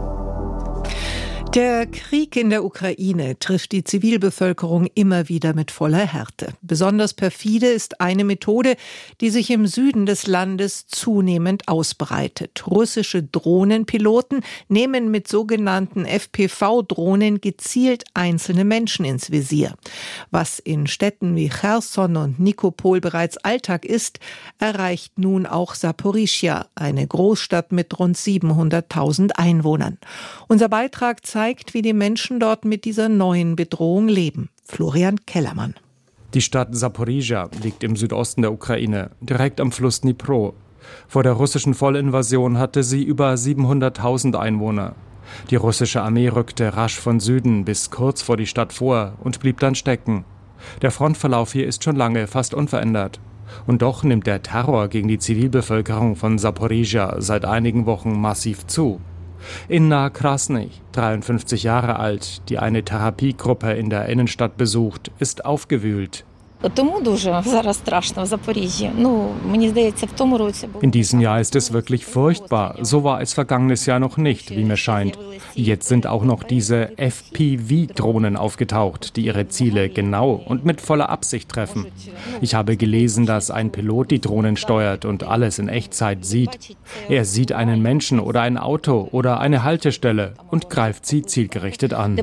Der Krieg in der Ukraine trifft die Zivilbevölkerung immer wieder mit voller Härte. Besonders perfide ist eine Methode, die sich im Süden des Landes zunehmend ausbreitet. Russische Drohnenpiloten nehmen mit sogenannten FPV-Drohnen gezielt einzelne Menschen ins Visier. Was in Städten wie Cherson und Nikopol bereits Alltag ist, erreicht nun auch Saporischschja, eine Großstadt mit rund 700.000 Einwohnern. Unser Beitrag zeigt, wie die Menschen dort mit dieser neuen Bedrohung leben. Florian Kellermann.
Die Stadt Saporischschja liegt im Südosten der Ukraine, direkt am Fluss Dnipro. Vor der russischen Vollinvasion hatte sie über 700.000 Einwohner. Die russische Armee rückte rasch von Süden bis kurz vor die Stadt vor und blieb dann stecken. Der Frontverlauf hier ist schon lange fast unverändert. Und doch nimmt der Terror gegen die Zivilbevölkerung von Saporischschja seit einigen Wochen massiv zu. Inna Krasny, 53 Jahre alt, die eine Therapiegruppe in der Innenstadt besucht, ist aufgewühlt. In diesem Jahr ist es wirklich furchtbar. So war es vergangenes Jahr noch nicht, wie mir scheint. Jetzt sind auch noch diese FPV-Drohnen aufgetaucht, die ihre Ziele genau und mit voller Absicht treffen. Ich habe gelesen, dass ein Pilot die Drohnen steuert und alles in Echtzeit sieht. Er sieht einen Menschen oder ein Auto oder eine Haltestelle und greift sie zielgerichtet an.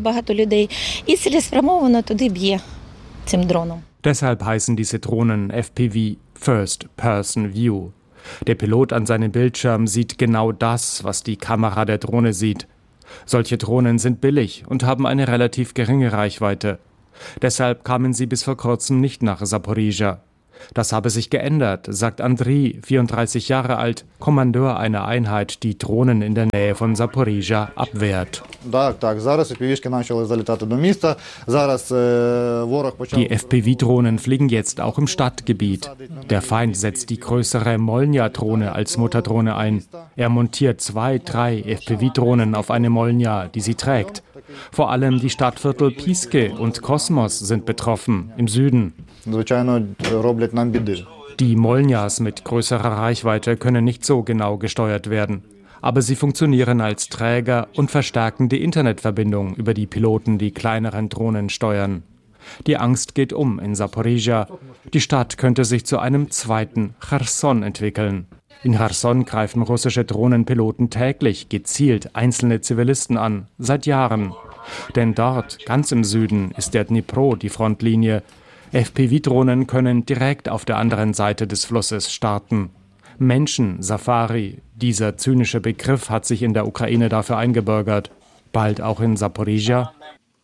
Deshalb heißen diese Drohnen FPV, First Person View. Der Pilot an seinem Bildschirm sieht genau das, was die Kamera der Drohne sieht. Solche Drohnen sind billig und haben eine relativ geringe Reichweite. Deshalb kamen sie bis vor kurzem nicht nach Saporizhia. Das habe sich geändert, sagt Andriy, 34 Jahre alt, Kommandeur einer Einheit, die Drohnen in der Nähe von Saporizhia abwehrt. Die FPV-Drohnen fliegen jetzt auch im Stadtgebiet. Der Feind setzt die größere Molnja-Drohne als Mutterdrohne ein. Er montiert 2, 3 FPV-Drohnen auf eine Molnja, die sie trägt. Vor allem die Stadtviertel Piske und Kosmos sind betroffen, im Süden. Die Molnjas mit größerer Reichweite können nicht so genau gesteuert werden. Aber sie funktionieren als Träger und verstärken die Internetverbindung, über die Piloten die kleineren Drohnen steuern. Die Angst geht um in Saporizhia. Die Stadt könnte sich zu einem zweiten Cherson entwickeln. In Cherson greifen russische Drohnenpiloten täglich gezielt einzelne Zivilisten an, seit Jahren. Denn dort, ganz im Süden, ist der Dnipro die Frontlinie. FPV-Drohnen können direkt auf der anderen Seite des Flusses starten. Menschen-Safari, dieser zynische Begriff hat sich in der Ukraine dafür eingebürgert. Bald auch in Saporizhia.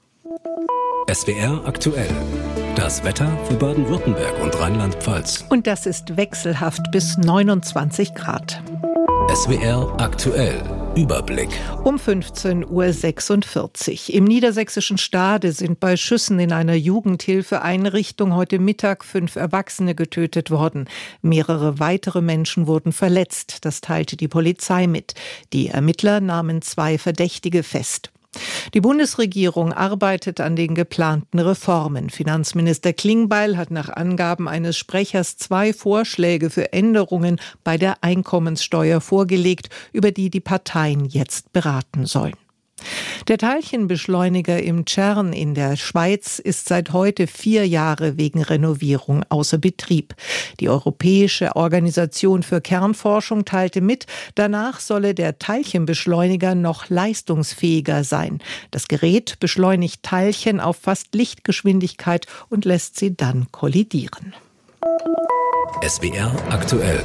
SWR aktuell. Das Wetter für Baden-Württemberg und Rheinland-Pfalz.
Und das ist wechselhaft bis 29 Grad.
SWR aktuell. Überblick.
Um 15:46 Uhr. Im niedersächsischen Stade sind bei Schüssen in einer Jugendhilfeeinrichtung heute Mittag 5 Erwachsene getötet worden. Mehrere weitere Menschen wurden verletzt. Das teilte die Polizei mit. Die Ermittler nahmen 2 Verdächtige fest. Die Bundesregierung arbeitet an den geplanten Reformen. Finanzminister Klingbeil hat nach Angaben eines Sprechers 2 Vorschläge für Änderungen bei der Einkommenssteuer vorgelegt, über die die Parteien jetzt beraten sollen. Der Teilchenbeschleuniger im Tschern in der Schweiz ist seit heute 4 Jahre wegen Renovierung außer Betrieb. Die Europäische Organisation für Kernforschung teilte mit, danach solle der Teilchenbeschleuniger noch leistungsfähiger sein. Das Gerät beschleunigt Teilchen auf fast Lichtgeschwindigkeit und lässt sie dann kollidieren.
SWR aktuell.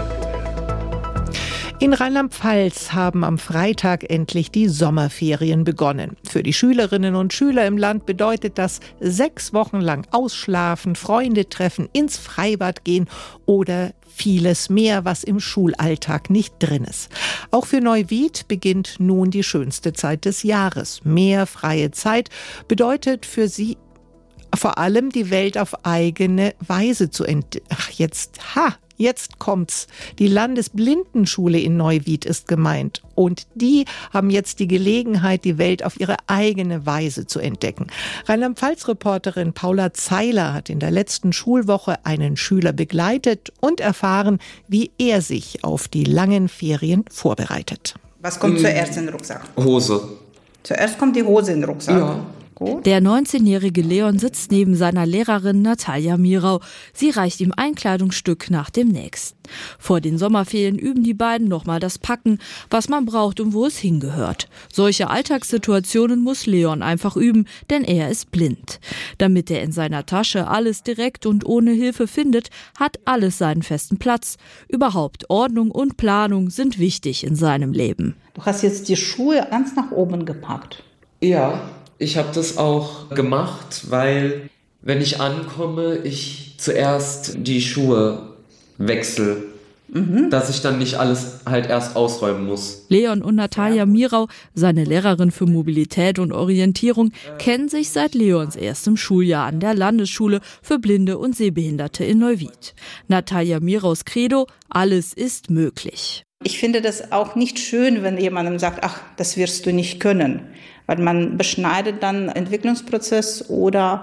In Rheinland-Pfalz haben am Freitag endlich die Sommerferien begonnen. Für die Schülerinnen und Schüler im Land bedeutet das 6 Wochen lang ausschlafen, Freunde treffen, ins Freibad gehen oder vieles mehr, was im Schulalltag nicht drin ist. Auch für Neuwied beginnt nun die schönste Zeit des Jahres. Mehr freie Zeit bedeutet für sie vor allem die Welt auf eigene Weise zu entdecken. Jetzt kommt's. Die Landesblindenschule in Neuwied ist gemeint. Und die haben jetzt die Gelegenheit, die Welt auf ihre eigene Weise zu entdecken. Rheinland-Pfalz-Reporterin Paula Zeiler hat in der letzten Schulwoche einen Schüler begleitet und erfahren, wie er sich auf die langen Ferien vorbereitet.
Was kommt zuerst in den Rucksack?
Hose.
Zuerst kommt die Hose in den Rucksack.
Ja.
Der 19-jährige Leon sitzt neben seiner Lehrerin Natalia Mirau. Sie reicht ihm ein Kleidungsstück nach dem nächsten. Vor den Sommerferien üben die beiden nochmal das Packen, was man braucht und wo es hingehört. Solche Alltagssituationen muss Leon einfach üben, denn er ist blind. Damit er in seiner Tasche alles direkt und ohne Hilfe findet, hat alles seinen festen Platz. Überhaupt Ordnung und Planung sind wichtig in seinem Leben.
Du hast jetzt die Schuhe ganz nach oben gepackt.
Ja. Ich habe das auch gemacht, weil wenn ich ankomme, ich zuerst die Schuhe wechsle, dass ich dann nicht alles halt erst ausräumen muss.
Leon und Natalia Mirau, seine Lehrerin für Mobilität und Orientierung, kennen sich seit Leons erstem Schuljahr an der Landesschule für Blinde und Sehbehinderte in Neuwied. Natalia Miraus Credo: Alles ist möglich.
Ich finde das auch nicht schön, wenn jemandem sagt, ach, das wirst du nicht können. Weil man beschneidet dann Entwicklungsprozess oder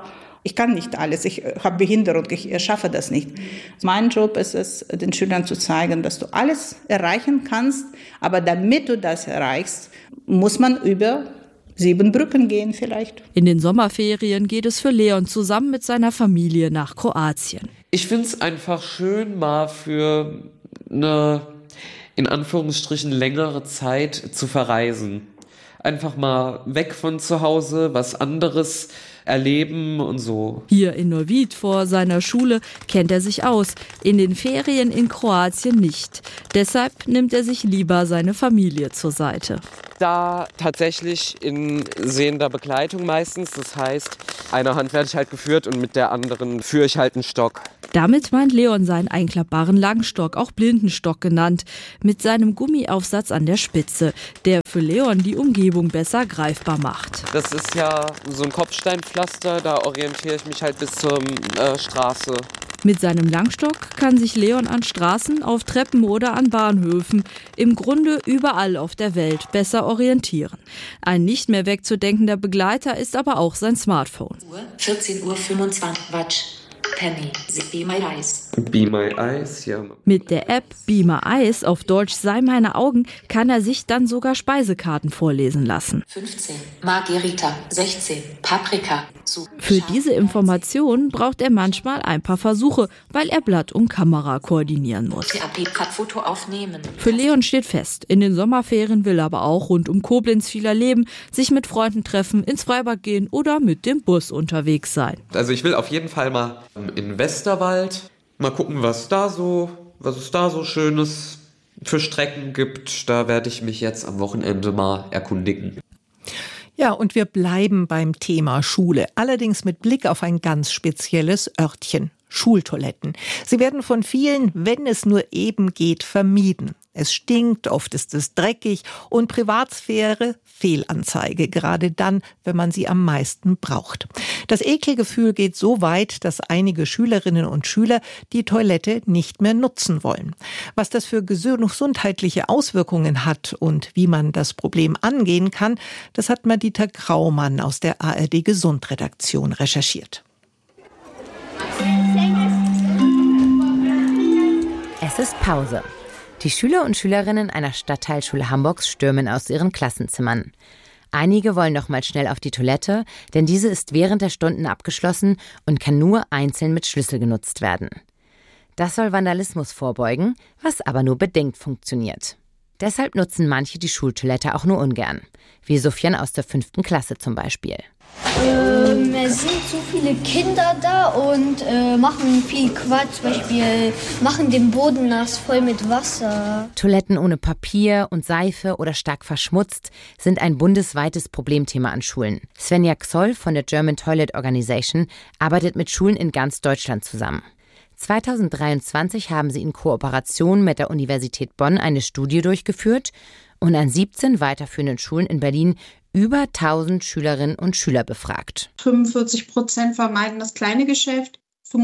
Ich kann nicht alles, ich habe Behinderung, ich schaffe das nicht. Mein Job ist es, den Schülern zu zeigen, dass du alles erreichen kannst, aber damit du das erreichst, muss man über 7 Brücken gehen vielleicht.
In den Sommerferien geht es für Leon zusammen mit seiner Familie nach Kroatien.
Ich finde es einfach schön, mal für eine, in Anführungsstrichen, längere Zeit zu verreisen. Einfach mal weg von zu Hause, was anderes erleben und so.
Hier in Neuwied vor seiner Schule kennt er sich aus, in den Ferien in Kroatien nicht. Deshalb nimmt er sich lieber seine Familie zur Seite.
Da tatsächlich in sehender Begleitung meistens, das heißt, einer Hand werde ich halt geführt und mit der anderen führe ich halt einen Stock.
Damit meint Leon seinen einklappbaren Langstock, auch Blindenstock genannt, mit seinem Gummiaufsatz an der Spitze, der für Leon die Umgebung besser greifbar macht.
Das ist ja so ein Kopfsteinpflaster, da orientiere ich mich halt bis zur Straße.
Mit seinem Langstock kann sich Leon an Straßen, auf Treppen oder an Bahnhöfen, im Grunde überall auf der Welt, besser orientieren. Ein nicht mehr wegzudenkender Begleiter ist aber auch sein Smartphone.
14:25 Uhr, Watch. Penny, Be My Eyes.
Be My Eyes, ja.
Mit der App Be My Eyes, auf Deutsch Sei meine Augen, kann er sich dann sogar Speisekarten vorlesen lassen.
15, Margherita, 16, Paprika.
Für diese Informationen braucht er manchmal ein paar Versuche, weil er Blatt und Kamera koordinieren muss.
Foto aufnehmen.
Für Leon steht fest, in den Sommerferien will er aber auch rund um Koblenz viel erleben, sich mit Freunden treffen, ins Freibad gehen oder mit dem Bus unterwegs sein.
Also ich will auf jeden Fall mal in Westerwald mal gucken, was es da so Schönes für Strecken gibt. Da werde ich mich jetzt am Wochenende mal erkundigen.
Ja, und wir bleiben beim Thema Schule, allerdings mit Blick auf ein ganz spezielles Örtchen. Schultoiletten. Sie werden von vielen, wenn es nur eben geht, vermieden. Es stinkt, oft ist es dreckig und Privatsphäre Fehlanzeige, gerade dann, wenn man sie am meisten braucht. Das Ekelgefühl geht so weit, dass einige Schülerinnen und Schüler die Toilette nicht mehr nutzen wollen. Was das für gesundheitliche Auswirkungen hat und wie man das Problem angehen kann, das hat Madita Graumann aus der ARD Gesundredaktion recherchiert.
Es ist Pause. Die Schüler und Schülerinnen einer Stadtteilschule Hamburgs stürmen aus ihren Klassenzimmern. Einige wollen noch mal schnell auf die Toilette, denn diese ist während der Stunden abgeschlossen und kann nur einzeln mit Schlüssel genutzt werden. Das soll Vandalismus vorbeugen, was aber nur bedingt funktioniert. Deshalb nutzen manche die Schultoilette auch nur ungern, wie Sofian aus der 5. Klasse zum Beispiel.
Es sind zu viele Kinder da und machen viel Quatsch, zum Beispiel machen den Boden nass, voll mit Wasser.
Toiletten ohne Papier und Seife oder stark verschmutzt sind ein bundesweites Problemthema an Schulen. Svenja Xoll von der German Toilet Organization arbeitet mit Schulen in ganz Deutschland zusammen. 2023 haben sie in Kooperation mit der Universität Bonn eine Studie durchgeführt und an 17 weiterführenden Schulen in Berlin über 1000 Schülerinnen und Schüler befragt.
45% vermeiden das kleine Geschäft,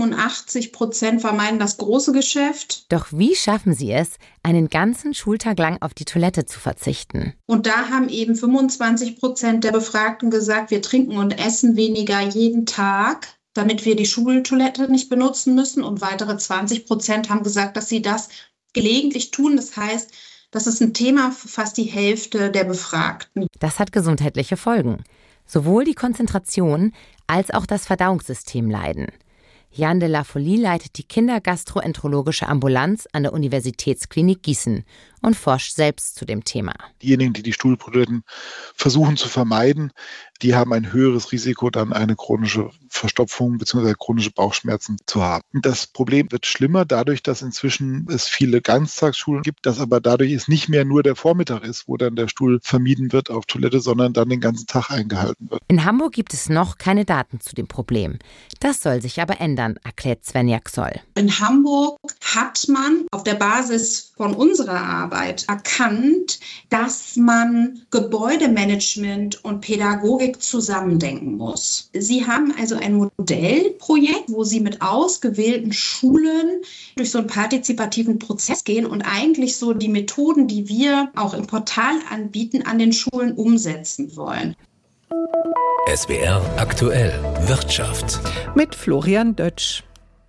85% vermeiden das große Geschäft.
Doch wie schaffen sie es, einen ganzen Schultag lang auf die Toilette zu verzichten?
Und da haben eben 25% der Befragten gesagt, wir trinken und essen weniger jeden Tag, damit wir die Schultoilette nicht benutzen müssen. Und weitere 20% haben gesagt, dass sie das gelegentlich tun. Das heißt, das ist ein Thema für fast die Hälfte der Befragten.
Das hat gesundheitliche Folgen. Sowohl die Konzentration als auch das Verdauungssystem leiden. Jan de la Folie leitet die Kindergastroenterologische Ambulanz an der Universitätsklinik Gießen und forscht selbst zu dem Thema.
Diejenigen, die die Stuhltoiletten versuchen zu vermeiden, die haben ein höheres Risiko, dann eine chronische Verstopfung bzw. chronische Bauchschmerzen zu haben. Das Problem wird schlimmer dadurch, dass inzwischen es viele Ganztagsschulen gibt, dass aber dadurch es nicht mehr nur der Vormittag ist, wo dann der Stuhl vermieden wird auf Toilette, sondern dann den ganzen Tag eingehalten wird.
In Hamburg gibt es noch keine Daten zu dem Problem. Das soll sich aber ändern, erklärt Svenja Xoll.
In Hamburg hat man auf der Basis von unserer Arbeit erkannt, dass man Gebäudemanagement und Pädagogik zusammendenken muss. Sie haben also ein Modellprojekt, wo Sie mit ausgewählten Schulen durch so einen partizipativen Prozess gehen und eigentlich so die Methoden, die wir auch im Portal anbieten, an den Schulen umsetzen wollen.
SWR aktuell Wirtschaft.
Mit Florian Dötsch.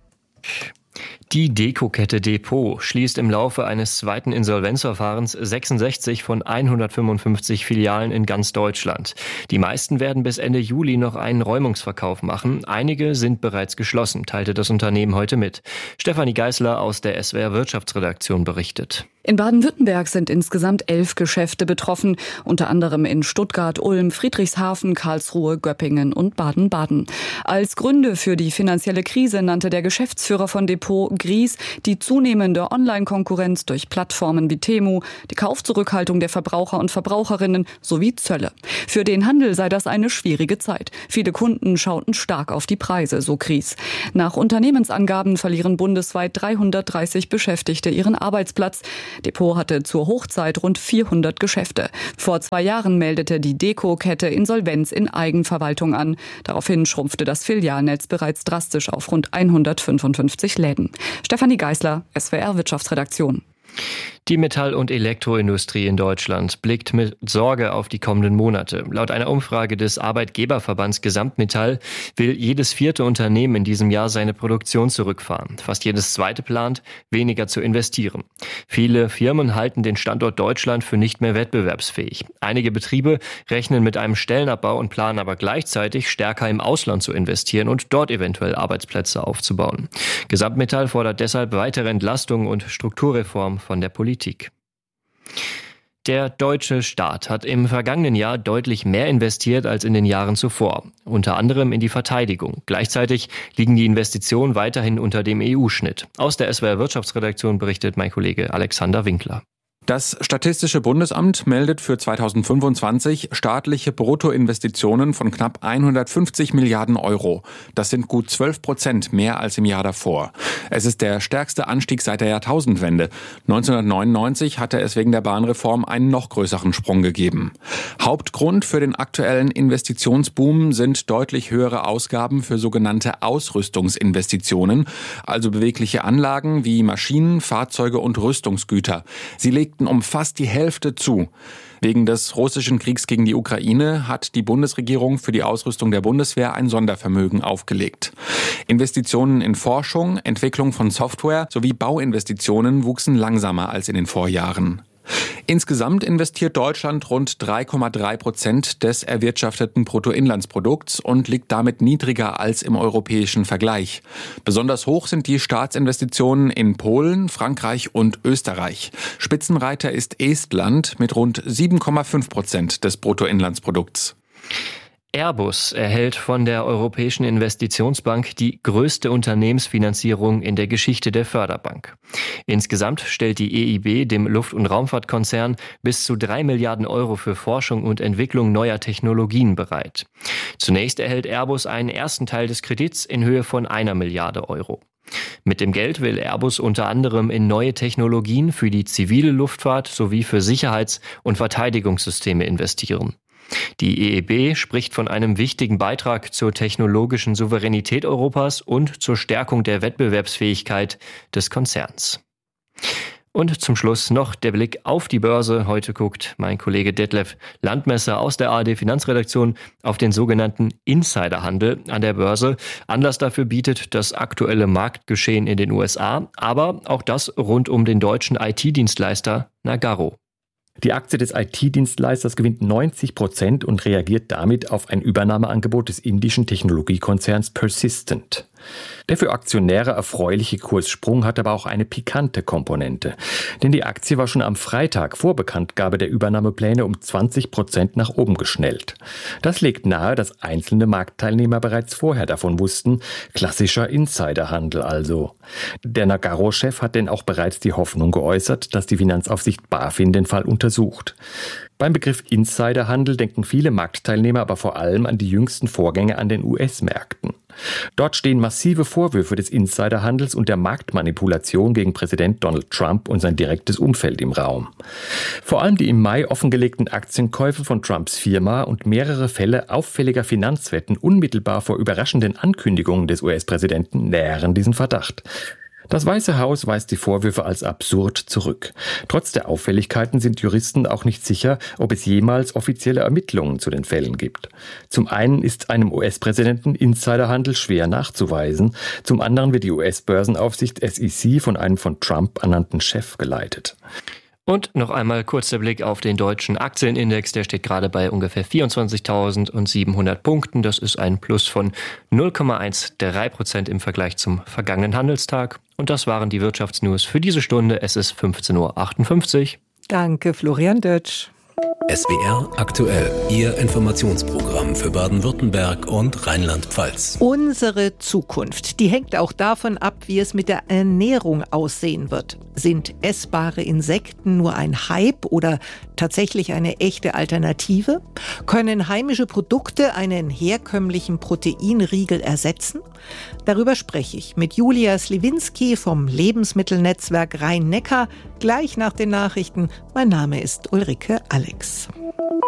Die Deko-Kette Depot schließt im Laufe eines zweiten Insolvenzverfahrens 66 von 155 Filialen in ganz Deutschland. Die meisten werden bis Ende Juli noch einen Räumungsverkauf machen. Einige sind bereits geschlossen, teilte das Unternehmen heute mit. Stefanie Geisler aus der SWR Wirtschaftsredaktion berichtet.
In Baden-Württemberg sind insgesamt 11 Geschäfte betroffen, unter anderem in Stuttgart, Ulm, Friedrichshafen, Karlsruhe, Göppingen und Baden-Baden. Als Gründe für die finanzielle Krise nannte der Geschäftsführer von Depot Gries die zunehmende Online-Konkurrenz durch Plattformen wie Temu, die Kaufzurückhaltung der Verbraucher und Verbraucherinnen sowie Zölle. Für den Handel sei das eine schwierige Zeit. Viele Kunden schauten stark auf die Preise, so Gries. Nach Unternehmensangaben verlieren bundesweit 330 Beschäftigte ihren Arbeitsplatz. Depot hatte zur Hochzeit rund 400 Geschäfte. Vor 2 Jahren meldete die Deko-Kette Insolvenz in Eigenverwaltung an. Daraufhin schrumpfte das Filialnetz bereits drastisch auf rund 155 Läden. Stefanie Geisler, SWR Wirtschaftsredaktion.
Die Metall- und Elektroindustrie in Deutschland blickt mit Sorge auf die kommenden Monate. Laut einer Umfrage des Arbeitgeberverbands Gesamtmetall will jedes 4. Unternehmen in diesem Jahr seine Produktion zurückfahren. Fast jedes 2. plant, weniger zu investieren. Viele Firmen halten den Standort Deutschland für nicht mehr wettbewerbsfähig. Einige Betriebe rechnen mit einem Stellenabbau und planen aber gleichzeitig stärker im Ausland zu investieren und dort eventuell Arbeitsplätze aufzubauen. Gesamtmetall fordert deshalb weitere Entlastungen und Strukturreform von der Politik. Der deutsche Staat hat im vergangenen Jahr deutlich mehr investiert als in den Jahren zuvor, unter anderem in die Verteidigung. Gleichzeitig liegen die Investitionen weiterhin unter dem EU-Schnitt. Aus der SWR Wirtschaftsredaktion berichtet mein Kollege Alexander Winkler.
Das Statistische Bundesamt meldet für 2025 staatliche Bruttoinvestitionen von knapp 150 Milliarden Euro. Das sind gut 12% mehr als im Jahr davor. Es ist der stärkste Anstieg seit der Jahrtausendwende. 1999 hatte es wegen der Bahnreform einen noch größeren Sprung gegeben. Hauptgrund für den aktuellen Investitionsboom sind deutlich höhere Ausgaben für sogenannte Ausrüstungsinvestitionen, also bewegliche Anlagen wie Maschinen, Fahrzeuge und Rüstungsgüter. Sie legten um fast die Hälfte zu. Wegen des russischen Kriegs gegen die Ukraine hat die Bundesregierung für die Ausrüstung der Bundeswehr ein Sondervermögen aufgelegt. Investitionen in Forschung, Entwicklung von Software sowie Bauinvestitionen wuchsen langsamer als in den Vorjahren. Insgesamt investiert Deutschland rund 3,3% des erwirtschafteten Bruttoinlandsprodukts und liegt damit niedriger als im europäischen Vergleich. Besonders hoch sind die Staatsinvestitionen in Polen, Frankreich und Österreich. Spitzenreiter ist Estland mit rund 7,5% des Bruttoinlandsprodukts.
Airbus erhält von der Europäischen Investitionsbank die größte Unternehmensfinanzierung in der Geschichte der Förderbank. Insgesamt stellt die EIB dem Luft- und Raumfahrtkonzern bis zu 3 Milliarden Euro für Forschung und Entwicklung neuer Technologien bereit. Zunächst erhält Airbus einen ersten Teil des Kredits in Höhe von 1 Milliarde Euro. Mit dem Geld will Airbus unter anderem in neue Technologien für die zivile Luftfahrt sowie für Sicherheits- und Verteidigungssysteme investieren. Die EIB spricht von einem wichtigen Beitrag zur technologischen Souveränität Europas und zur Stärkung der Wettbewerbsfähigkeit des Konzerns. Und zum Schluss noch der Blick auf die Börse. Heute guckt mein Kollege Detlef Landmesser aus der ARD Finanzredaktion auf den sogenannten Insiderhandel an der Börse. Anlass dafür bietet das aktuelle Marktgeschehen in den USA, aber auch das rund um den deutschen IT-Dienstleister Nagarro.
Die Aktie des IT-Dienstleisters gewinnt 90% und reagiert damit auf ein Übernahmeangebot des indischen Technologiekonzerns Persistent. Der für Aktionäre erfreuliche Kurssprung hat aber auch eine pikante Komponente. Denn die Aktie war schon am Freitag vor Bekanntgabe der Übernahmepläne um 20% nach oben geschnellt. Das legt nahe, dass einzelne Marktteilnehmer bereits vorher davon wussten. Klassischer Insiderhandel also. Der Nagarro-Chef hat denn auch bereits die Hoffnung geäußert, dass die Finanzaufsicht BaFin den Fall untersucht. Beim Begriff Insiderhandel denken viele Marktteilnehmer aber vor allem an die jüngsten Vorgänge an den US-Märkten. Dort stehen massive Vorwürfe des Insiderhandels und der Marktmanipulation gegen Präsident Donald Trump und sein direktes Umfeld im Raum. Vor allem die im Mai offengelegten Aktienkäufe von Trumps Firma und mehrere Fälle auffälliger Finanzwetten unmittelbar vor überraschenden Ankündigungen des US-Präsidenten nähren diesen Verdacht. Das Weiße Haus weist die Vorwürfe als absurd zurück. Trotz der Auffälligkeiten sind Juristen auch nicht sicher, ob es jemals offizielle Ermittlungen zu den Fällen gibt. Zum einen ist einem US-Präsidenten Insiderhandel schwer nachzuweisen, zum anderen wird die US-Börsenaufsicht SEC von einem von Trump ernannten Chef geleitet.
Und noch einmal kurz der Blick auf den deutschen Aktienindex. Der steht gerade bei ungefähr 24.700 Punkten. Das ist ein Plus von 0,13% im Vergleich zum vergangenen Handelstag. Und das waren die Wirtschaftsnews für diese Stunde. Es ist 15.58 Uhr.
Danke, Florian Dötsch.
SWR aktuell, Ihr Informationsprogramm für Baden-Württemberg und Rheinland-Pfalz.
Unsere Zukunft, die hängt auch davon ab, wie es mit der Ernährung aussehen wird. Sind essbare Insekten nur ein Hype oder tatsächlich eine echte Alternative? Können heimische Produkte einen herkömmlichen Proteinriegel ersetzen? Darüber spreche ich mit Julia Sliwinski vom Lebensmittelnetzwerk Rhein-Neckar gleich nach den Nachrichten. Mein Name ist Ulrike Alex.